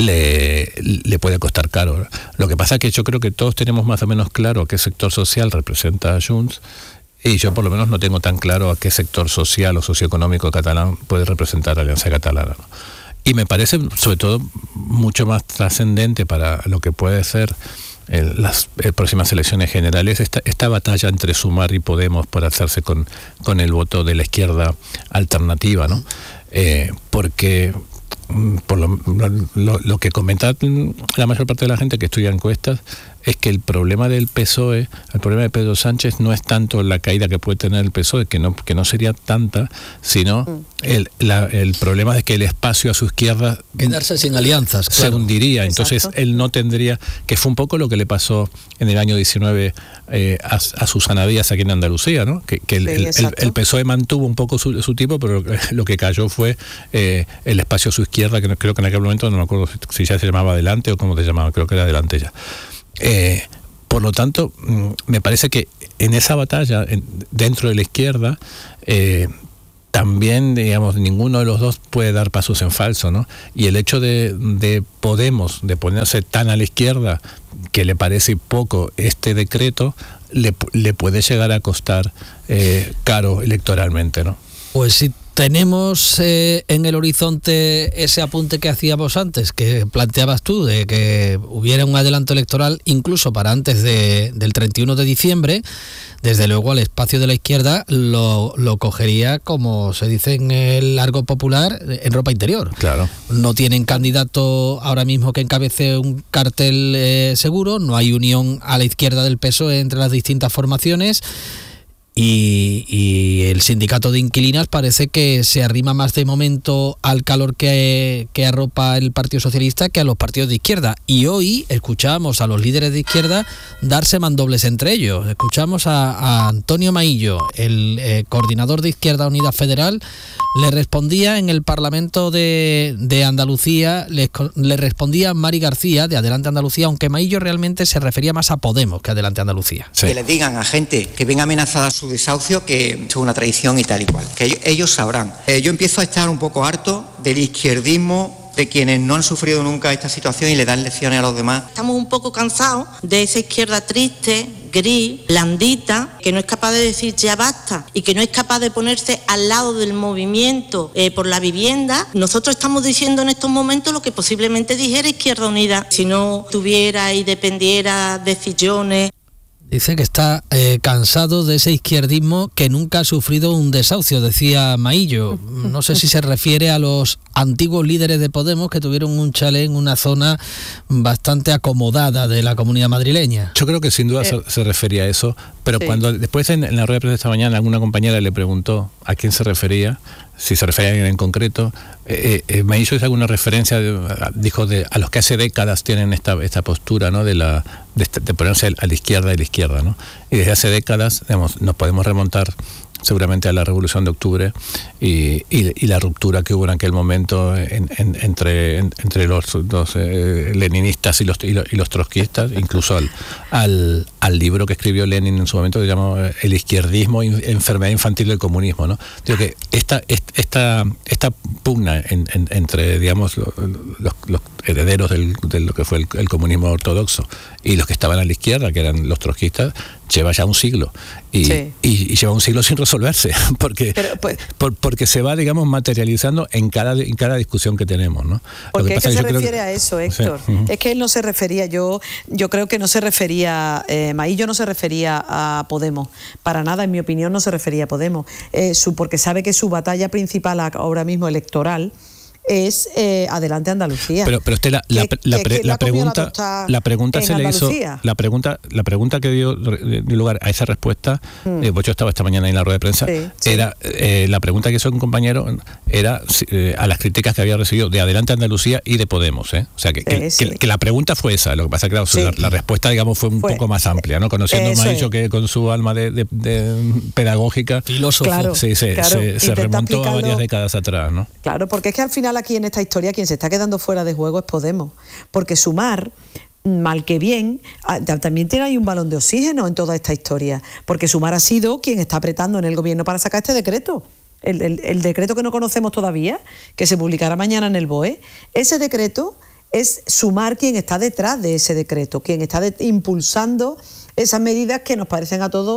le, le puede costar caro. Lo que pasa es que yo creo que todos tenemos más o menos claro a qué sector social representa a Junts, y yo por lo menos no tengo tan claro a qué sector social o socioeconómico catalán puede representar a Alianza Catalana, ¿no? Y me parece sobre todo mucho más trascendente para lo que puede ser el, las el próximas elecciones generales esta, esta batalla entre Sumar y Podemos por hacerse con, con el voto de la izquierda alternativa, ¿no? Eh, porque por lo, lo, lo que comenta la mayor parte de la gente que estudia encuestas, es que el problema del P S O E, el problema de Pedro Sánchez no es tanto la caída que puede tener el P S O E, que no, que no sería tanta, sino mm. el, la, el problema es que el espacio a su izquierda quedarse sin alianzas, se claro. hundiría. Entonces Exacto. él no tendría, que fue un poco lo que le pasó en el año diecinueve eh, a, a Susana Díaz aquí en Andalucía, ¿no? Que, que el, sí, el, el, el P S O E mantuvo un poco su, su tipo, pero lo que cayó fue eh, el espacio a su izquierda, que no, creo que en aquel momento no me acuerdo si ya se llamaba Adelante o cómo se llamaba, creo que era Adelante ya. Eh, por lo tanto, me parece que en esa batalla, en, dentro de la izquierda, eh, también, digamos, ninguno de los dos puede dar pasos en falso, ¿no? Y el hecho de, de Podemos, de ponerse tan a la izquierda, que le parece poco este decreto, le, le puede llegar a costar eh, caro electoralmente, ¿no? Pues sí. Tenemos eh, en el horizonte ese apunte que hacíamos antes, que planteabas tú, de que hubiera un adelanto electoral incluso para antes de, del treinta y uno de diciembre. Desde luego el espacio de la izquierda lo, lo cogería, como se dice en el argot popular, en ropa interior. Claro. No tienen candidato ahora mismo que encabece un cartel eh, seguro, no hay unión a la izquierda del P S O E entre las distintas formaciones. Y, y el sindicato de inquilinas parece que se arrima más de momento al calor que, que arropa el Partido Socialista que a los partidos de izquierda. Y hoy escuchamos a los líderes de izquierda darse mandobles entre ellos. Escuchamos a, a Antonio Maillo, el eh, coordinador de Izquierda Unida Federal, le respondía en el Parlamento de, de Andalucía, le, le respondía Mari García de Adelante Andalucía, aunque Maillo realmente se refería más a Podemos que Adelante Andalucía. Sí. Que les digan a gente que ven amenazada su desahucio que es una traición y tal y cual, que ellos, ellos sabrán. Eh, yo empiezo a estar un poco harto del izquierdismo, de quienes no han sufrido nunca esta situación y le dan lecciones a los demás. Estamos un poco cansados de esa izquierda triste, gris, blandita, que no es capaz de decir ya basta y que no es capaz de ponerse al lado del movimiento eh, por la vivienda. Nosotros estamos diciendo en estos momentos lo que posiblemente dijera Izquierda Unida si no tuviera y dependiera de sillones. Dice que está eh, cansado de ese izquierdismo que nunca ha sufrido un desahucio, decía Maillo. No sé si se refiere a los antiguos líderes de Podemos que tuvieron un chalet en una zona bastante acomodada de la comunidad madrileña. Yo creo que sin duda eh. se, se refería a eso, pero sí. cuando después en, en la rueda de prensa esta mañana alguna compañera le preguntó a quién se refería, si se refería a alguien en concreto, eh, eh, me hizo alguna referencia, de, dijo, de a los que hace décadas tienen esta esta postura, ¿no? de la de, de ponerse a la izquierda y la izquierda, ¿no? Y desde hace décadas, digamos, nos podemos remontar seguramente a la Revolución de Octubre y, y, y la ruptura que hubo en aquel momento en, en, entre, en, entre los, los eh, leninistas y los, y los, y los trotskistas, incluso al, al, al libro que escribió Lenin en su momento que se llamó El izquierdismo, enfermedad infantil del comunismo, ¿no? Digo que esta, esta, esta pugna en, en, entre, digamos, los, los, los herederos del, de lo que fue el, el comunismo ortodoxo y los que estaban a la izquierda, que eran los trotskistas, lleva ya un siglo y, sí. y, y lleva un siglo sin resolverse porque Pero, pues, por, porque se va, digamos, materializando en cada en cada discusión que tenemos, ¿no? Porque Lo que es que se que refiere que, a eso, Héctor. Sí. Uh-huh. Es que él no se refería, yo yo creo que no se refería, eh, Maillo no se refería a Podemos, para nada, en mi opinión no se refería a Podemos, eh, su, porque sabe que su batalla principal ahora mismo electoral es eh, Adelante Andalucía. Pero, pero usted la, la, que, la, pre, que la pregunta, la, la pregunta se le hizo, la pregunta, la pregunta que dio, dio lugar a esa respuesta, mm. eh, pues yo estaba esta mañana en la rueda de prensa, sí, sí. era eh, la pregunta que hizo un compañero era eh, a las críticas que había recibido de Adelante Andalucía y de Podemos, ¿eh? O sea que, que, sí, sí. que, que la pregunta fue esa, lo que pasa es que claro, sí. la, la respuesta, digamos, fue un fue. poco más amplia, ¿no? Conociendo más dicho que con su alma de, de, de pedagógica, filósofo, claro, sí, se, claro. se, se remontó a varias décadas atrás, ¿no? Claro, porque es que al final aquí en esta historia quien se está quedando fuera de juego es Podemos, porque Sumar, mal que bien, también tiene ahí un balón de oxígeno en toda esta historia, porque Sumar ha sido quien está apretando en el gobierno para sacar este decreto. El, el, el decreto que no conocemos todavía, que se publicará mañana en el B O E, ese decreto es Sumar quien está detrás de ese decreto, quien está de, impulsando esas medidas que nos parecen a todos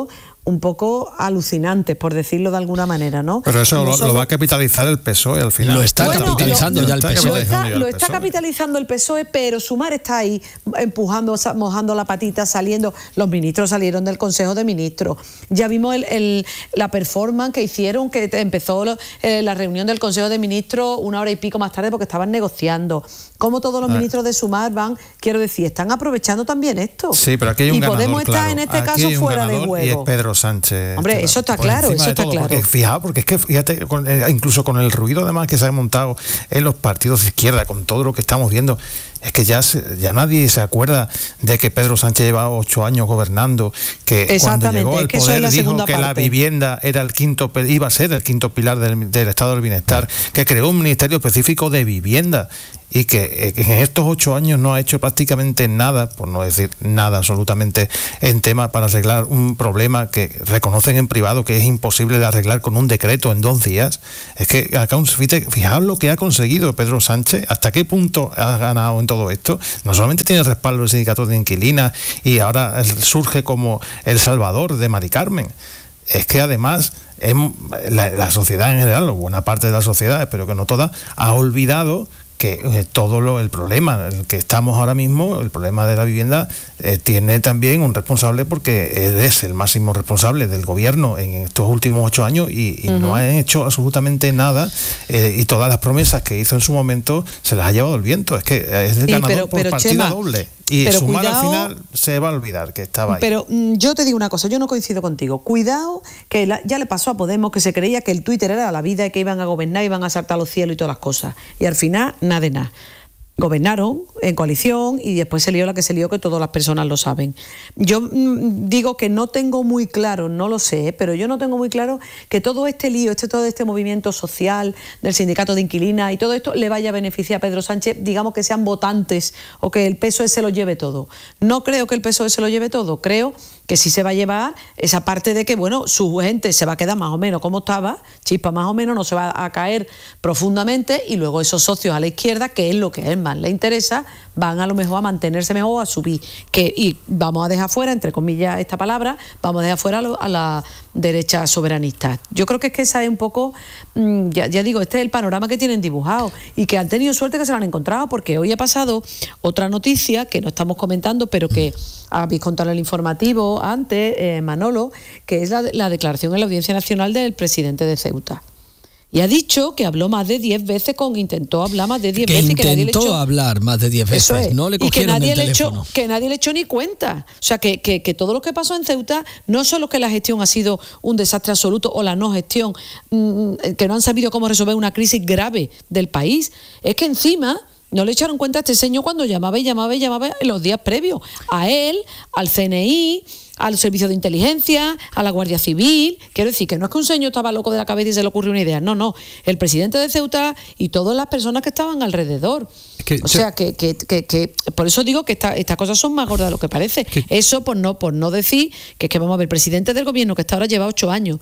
un poco alucinantes, por decirlo de alguna manera, ¿no? Pero eso lo, solo... lo va a capitalizar el P S O E al final. Lo está bueno, capitalizando lo, ya el P S O E. Lo está, lo está capitalizando el P S O E, pero Sumar está ahí empujando, mojando la patita, saliendo. Los ministros salieron del Consejo de Ministros. Ya vimos el, el, la performance que hicieron, que empezó lo, eh, la reunión del Consejo de Ministros una hora y pico más tarde porque estaban negociando. Como todos los ah. ministros de Sumar van, quiero decir, están aprovechando también esto. Sí, pero aquí hay un y ganador, podemos estar claro. en este aquí caso fuera de juego. Y es Pedro Sánchez. Hombre, eso está claro, eso está todo, claro. Porque, fijaos, porque es que fíjate, con, eh, incluso con el ruido además que se ha montado en los partidos de izquierda, con todo lo que estamos viendo, es que ya se, ya nadie se acuerda de que Pedro Sánchez llevaba ocho años gobernando, que cuando llegó al poder dijo que parte. la vivienda era el quinto, iba a ser el quinto pilar del, del Estado del Bienestar, que creó un ministerio específico de vivienda y que, que en estos ocho años no ha hecho prácticamente nada, por no decir nada absolutamente, en temas para arreglar un problema que reconocen en privado que es imposible de arreglar con un decreto en dos días. Es que acá, fijaos lo que ha conseguido Pedro Sánchez, hasta qué punto ha ganado en todo esto. No solamente tiene el respaldo del sindicato de inquilinas y ahora surge como el salvador de Mari Carmen, es que además es, la, la sociedad en general, o buena parte de la sociedad, espero que no toda, ha olvidado que eh, todo lo, el problema en el que estamos ahora mismo, el problema de la vivienda, eh, tiene también un responsable, porque él es el máximo responsable del gobierno en estos últimos ocho años y, y uh-huh. no han hecho absolutamente nada, eh, y todas las promesas que hizo en su momento se las ha llevado el viento. Es que es el ganador pero, por pero, partida Chema, doble. Y Sumar cuidado, al final se va a olvidar que estaba ahí. Pero mm, yo te digo una cosa, yo no coincido contigo. Cuidado, que la, ya le pasó a Podemos, que se creía que el Twitter era la vida y que iban a gobernar, iban a saltar a los cielos y todas las cosas. Y al final, nada de nada. Gobernaron en coalición y después se lió la que se lió, que todas las personas lo saben. Yo mmm, digo que no tengo muy claro, no lo sé, pero yo no tengo muy claro que todo este lío, este todo este movimiento social del sindicato de inquilinas y todo esto le vaya a beneficiar a Pedro Sánchez, digamos que sean votantes o que el P S O E se lo lleve todo. No creo que el P S O E se lo lleve todo, creo que sí se va a llevar esa parte de que, bueno, su gente se va a quedar más o menos como estaba, chispa más o menos, no se va a caer profundamente, y luego esos socios a la izquierda, que es lo que a él más le interesa, van a lo mejor a mantenerse mejor o a subir. Que, y vamos a dejar fuera, entre comillas, esta palabra, vamos a dejar fuera a, lo, a la derecha soberanista. Yo creo que es que esa es un poco, mmm, ya, ya digo, este es el panorama que tienen dibujado y que han tenido suerte que se lo han encontrado, porque hoy ha pasado otra noticia que no estamos comentando, pero que habéis contado en el informativo antes, eh, Manolo, que es la, la declaración en la Audiencia Nacional del presidente de Ceuta. Y ha dicho que habló más de diez veces con, intentó hablar más de diez veces. Intentó que nadie le echó, hablar más de diez veces, es, no le cogieron y que nadie el le teléfono. Echó, que nadie le echó ni cuenta. O sea, que, que, que todo lo que pasó en Ceuta, no solo que la gestión ha sido un desastre absoluto o la no gestión, mmm, que no han sabido cómo resolver una crisis grave del país, es que encima no le echaron cuenta a este señor cuando llamaba y llamaba y llamaba en los días previos. A él, al C N I, al Servicio de Inteligencia, a la Guardia Civil. Quiero decir que no es que un señor estaba loco de la cabeza y se le ocurrió una idea. No, no. El presidente de Ceuta y todas las personas que estaban alrededor. Que, o sea, que, que, que, que por eso digo que esta, estas cosas son más gordas de lo que parece. Que, eso por no, por no decir que es que vamos a ver, el presidente del gobierno, que hasta ahora lleva ocho años.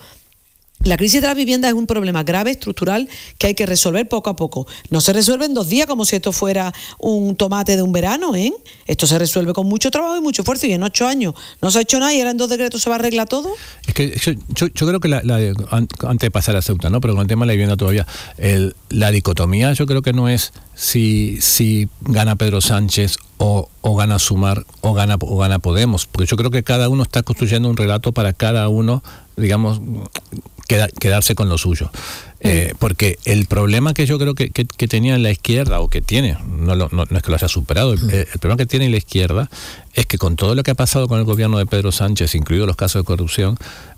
La crisis de la vivienda es un problema grave, estructural, que hay que resolver poco a poco. No se resuelve en dos días como si esto fuera un tomate de un verano, ¿eh? Esto se resuelve con mucho trabajo y mucho esfuerzo, y en ocho años no se ha hecho nada y ahora en dos decretos se va a arreglar todo. Es que yo, yo, yo creo que la, la, antes de pasar a Ceuta, ¿no? Pero con el tema de la vivienda todavía, el, la dicotomía yo creo que no es si, si gana Pedro Sánchez o, o gana Sumar o gana, o gana Podemos, porque yo creo que cada uno está construyendo un relato para cada uno, digamos, quedarse con lo suyo. Eh, porque el problema que yo creo que, que, que tenía la izquierda, o que tiene, no, no, no es que lo haya superado, el, el problema que tiene la izquierda es que con todo lo que ha pasado con el gobierno de Pedro Sánchez, incluidos los casos de corrupción,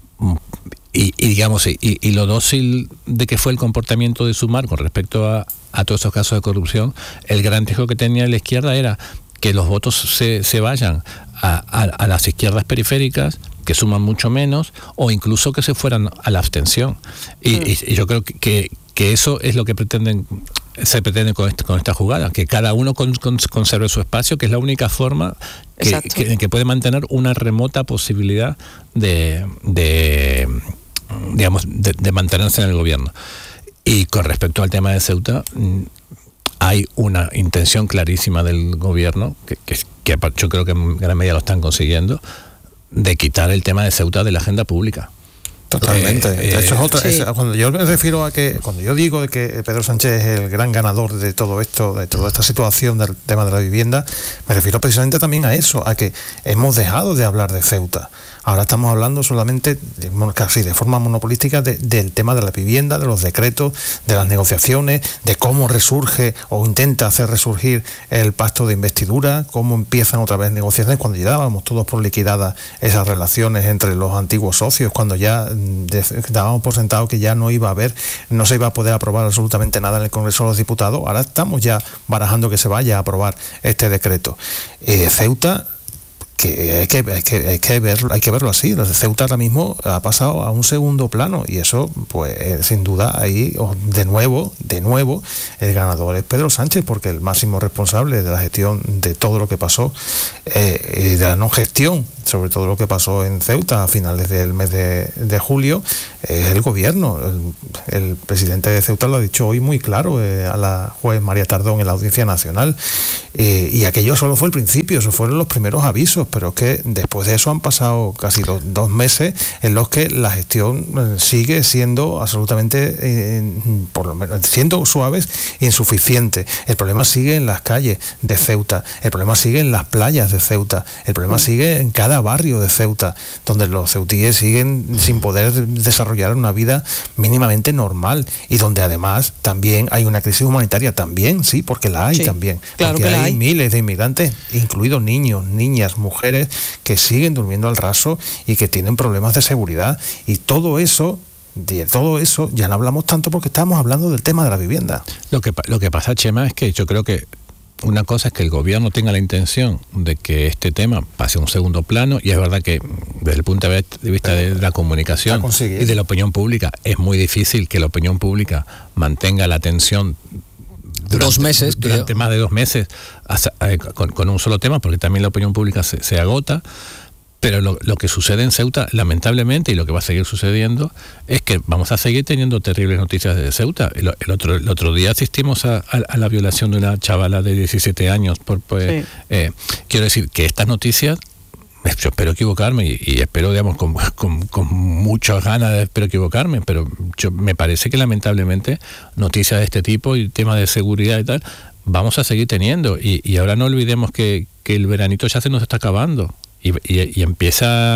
y, y digamos, y, y lo dócil de que fue el comportamiento de Sumar con respecto a, a todos esos casos de corrupción, el gran riesgo que tenía la izquierda era que los votos se, se vayan a, a, a las izquierdas periféricas, que suman mucho menos, o incluso que se fueran a la abstención. Y, mm. y, y yo creo que, que eso es lo que pretenden se pretende con, este, con esta jugada, que cada uno con, con, conserve su espacio, que es la única forma que, que, que puede mantener una remota posibilidad de, de digamos, de, de mantenerse en el gobierno. Y con respecto al tema de Ceuta, hay una intención clarísima del gobierno, que, que, que yo creo que en gran medida lo están consiguiendo, de quitar el tema de Ceuta de la agenda pública. Totalmente. Eh, de hecho, es otra, sí. es, cuando yo me refiero a que, cuando yo digo de que Pedro Sánchez es el gran ganador de todo esto, de toda esta situación del tema de la vivienda, me refiero precisamente también a eso, a que hemos dejado de hablar de Ceuta. Ahora estamos hablando solamente, de, casi de forma monopolística, de, del tema de la vivienda, de los decretos, de las negociaciones, de cómo resurge o intenta hacer resurgir el pacto de investidura, cómo empiezan otra vez negociaciones, cuando ya dábamos todos por liquidadas esas relaciones entre los antiguos socios, cuando ya de, dábamos por sentado que ya no iba a haber, no se iba a poder aprobar absolutamente nada en el Congreso de los Diputados. Ahora estamos ya barajando que se vaya a aprobar este decreto. Eh, Ceuta... que hay que, hay que, hay que verlo, hay que verlo así. Ceuta ahora mismo ha pasado a un segundo plano y eso, pues eh, sin duda, ahí de nuevo, de nuevo, el ganador es Pedro Sánchez, porque el máximo responsable de la gestión de todo lo que pasó, eh, y de la no gestión, sobre todo lo que pasó en Ceuta a finales del mes de, de julio, es el gobierno. El, el presidente de Ceuta lo ha dicho hoy muy claro eh, a la juez María Tardón en la Audiencia Nacional, eh, y aquello solo fue el principio, esos fueron los primeros avisos, pero es que después de eso han pasado casi dos, dos meses en los que la gestión sigue siendo absolutamente, eh, por lo menos, siendo suaves, insuficiente. El problema sigue en las calles de Ceuta, el problema sigue en las playas de Ceuta, el problema sigue en cada barrio de Ceuta, donde los ceutíes siguen sin poder desarrollar una vida mínimamente normal, y donde además también hay una crisis humanitaria, también, sí, porque la hay, sí, también, claro, porque que la hay, hay miles de inmigrantes, incluidos niños, niñas, mujeres, que siguen durmiendo al raso y que tienen problemas de seguridad, y todo eso, de todo eso ya no hablamos tanto porque estamos hablando del tema de la vivienda. Lo que, lo que pasa, Chema, es que yo creo que una cosa es que el gobierno tenga la intención de que este tema pase a un segundo plano, y es verdad que desde el punto de vista de la comunicación y de la opinión pública es muy difícil que la opinión pública mantenga la atención durante, dos meses durante más de dos meses hasta, eh, con, con un solo tema, porque también la opinión pública se, se agota. Pero lo, lo que sucede en Ceuta, lamentablemente, y lo que va a seguir sucediendo, es que vamos a seguir teniendo terribles noticias de Ceuta. El, el, otro, el otro día asistimos a, a, a la violación de una chavala de diecisiete años. Por, pues, sí. eh, quiero decir que estas noticias, yo espero equivocarme, y, y espero, digamos, con, con, con muchas ganas de espero equivocarme, pero yo, me parece que lamentablemente noticias de este tipo y temas de seguridad y tal, vamos a seguir teniendo. Y, y ahora no olvidemos que, que el veranito ya se nos está acabando. Y, y, y empieza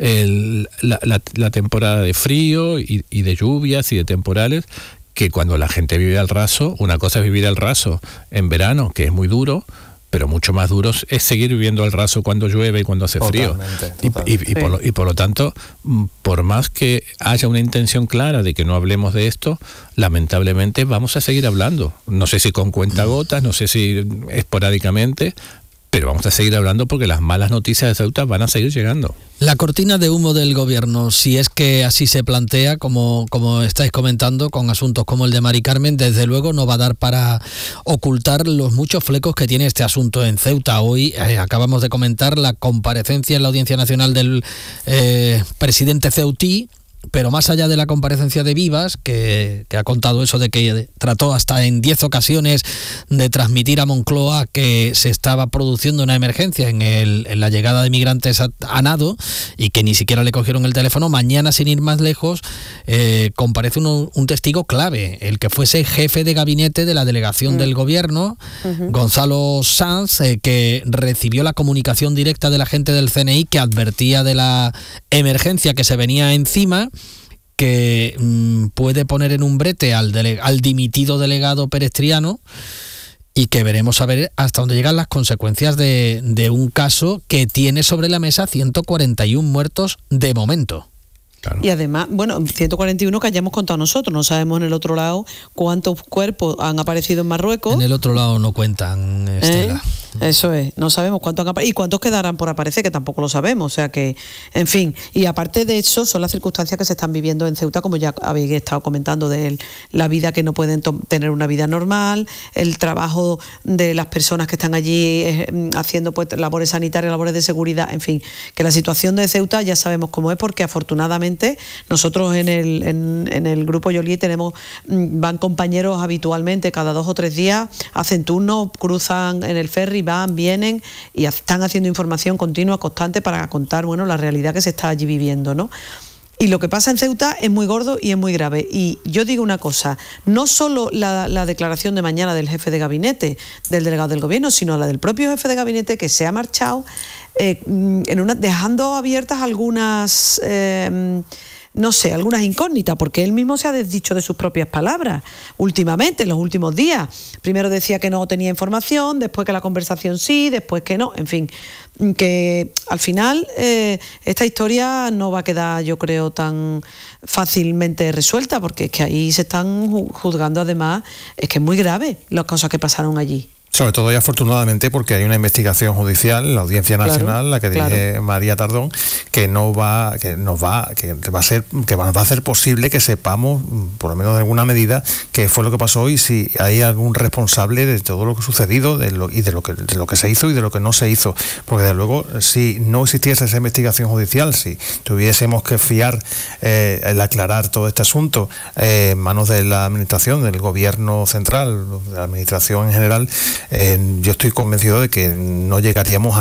el, la, la, la temporada de frío y, y de lluvias y de temporales, que cuando la gente vive al raso, una cosa es vivir al raso en verano, que es muy duro, pero mucho más duro es seguir viviendo al raso cuando llueve y cuando hace frío. Totalmente, totalmente. Y, y, y, sí. por lo, y por lo tanto, por más que haya una intención clara de que no hablemos de esto, lamentablemente vamos a seguir hablando. No sé si con cuentagotas, no sé si esporádicamente, pero vamos a seguir hablando porque las malas noticias de Ceuta van a seguir llegando. La cortina de humo del gobierno, si es que así se plantea, como, como estáis comentando, con asuntos como el de Mari Carmen, desde luego no va a dar para ocultar los muchos flecos que tiene este asunto en Ceuta. Hoy eh, acabamos de comentar la comparecencia en la Audiencia Nacional del eh, presidente ceutí, pero más allá de la comparecencia de Vivas, que, que ha contado eso de que trató hasta en diez ocasiones de transmitir a Moncloa que se estaba produciendo una emergencia en, el, en la llegada de migrantes a, a Nado, y que ni siquiera le cogieron el teléfono, mañana, sin ir más lejos, eh, comparece un, un testigo clave, el que fuese jefe de gabinete de la delegación mm. del gobierno, uh-huh. Gonzalo Sanz, eh, que recibió la comunicación directa de la gente del C N I que advertía de la emergencia que se venía encima, que mmm, puede poner en un brete al, dele- al dimitido delegado perestriano, y que veremos a ver hasta dónde llegan las consecuencias de, de un caso que tiene sobre la mesa ciento cuarenta y uno muertos de momento. Claro. Y además, bueno, ciento cuarenta y uno que hayamos contado nosotros, no sabemos en el otro lado cuántos cuerpos han aparecido en Marruecos. En el otro lado no cuentan, Estela. ¿Eh? Eso es, no sabemos cuántos han aparecido y cuántos quedarán por aparecer, que tampoco lo sabemos, o sea que, en fin, y aparte de eso, son las circunstancias que se están viviendo en Ceuta, como ya habéis estado comentando, de el, la vida que no pueden to- tener una vida normal, el trabajo de las personas que están allí eh, haciendo pues labores sanitarias, labores de seguridad, en fin, que la situación de Ceuta ya sabemos cómo es, porque afortunadamente habitualmente. Nosotros en el, en, en el grupo Yoli tenemos, van compañeros habitualmente, cada dos o tres días, hacen turnos, cruzan en el ferry, van, vienen y están haciendo información continua, constante, para contar, bueno, la realidad que se está allí viviendo, ¿no? Y lo que pasa en Ceuta es muy gordo y es muy grave. Y yo digo una cosa, no solo la, la declaración de mañana del jefe de gabinete, del delegado del gobierno, sino la del propio jefe de gabinete, que se ha marchado eh, en una, dejando abiertas algunas... Eh, no sé, algunas incógnitas, porque él mismo se ha desdicho de sus propias palabras últimamente, en los últimos días. Primero decía que no tenía información, después que la conversación sí, después que no, en fin, que al final eh, esta historia no va a quedar, yo creo, tan fácilmente resuelta, porque es que ahí se están juzgando, además, es que es muy grave las cosas que pasaron allí. Sobre todo y afortunadamente porque hay una investigación judicial, la Audiencia Nacional, claro, la que dirige claro. María Tardón, que no va, que nos va, que va a ser, que va a hacer posible que sepamos, por lo menos de alguna medida, qué fue lo que pasó y si hay algún responsable de todo lo que ha sucedido, de lo, y de lo que de lo que se hizo y de lo que no se hizo. Porque desde luego, si no existiese esa investigación judicial, si tuviésemos que fiar eh, el aclarar todo este asunto eh, en manos de la administración, del gobierno central, de la administración en general, Eh, yo estoy convencido de que no llegaríamos a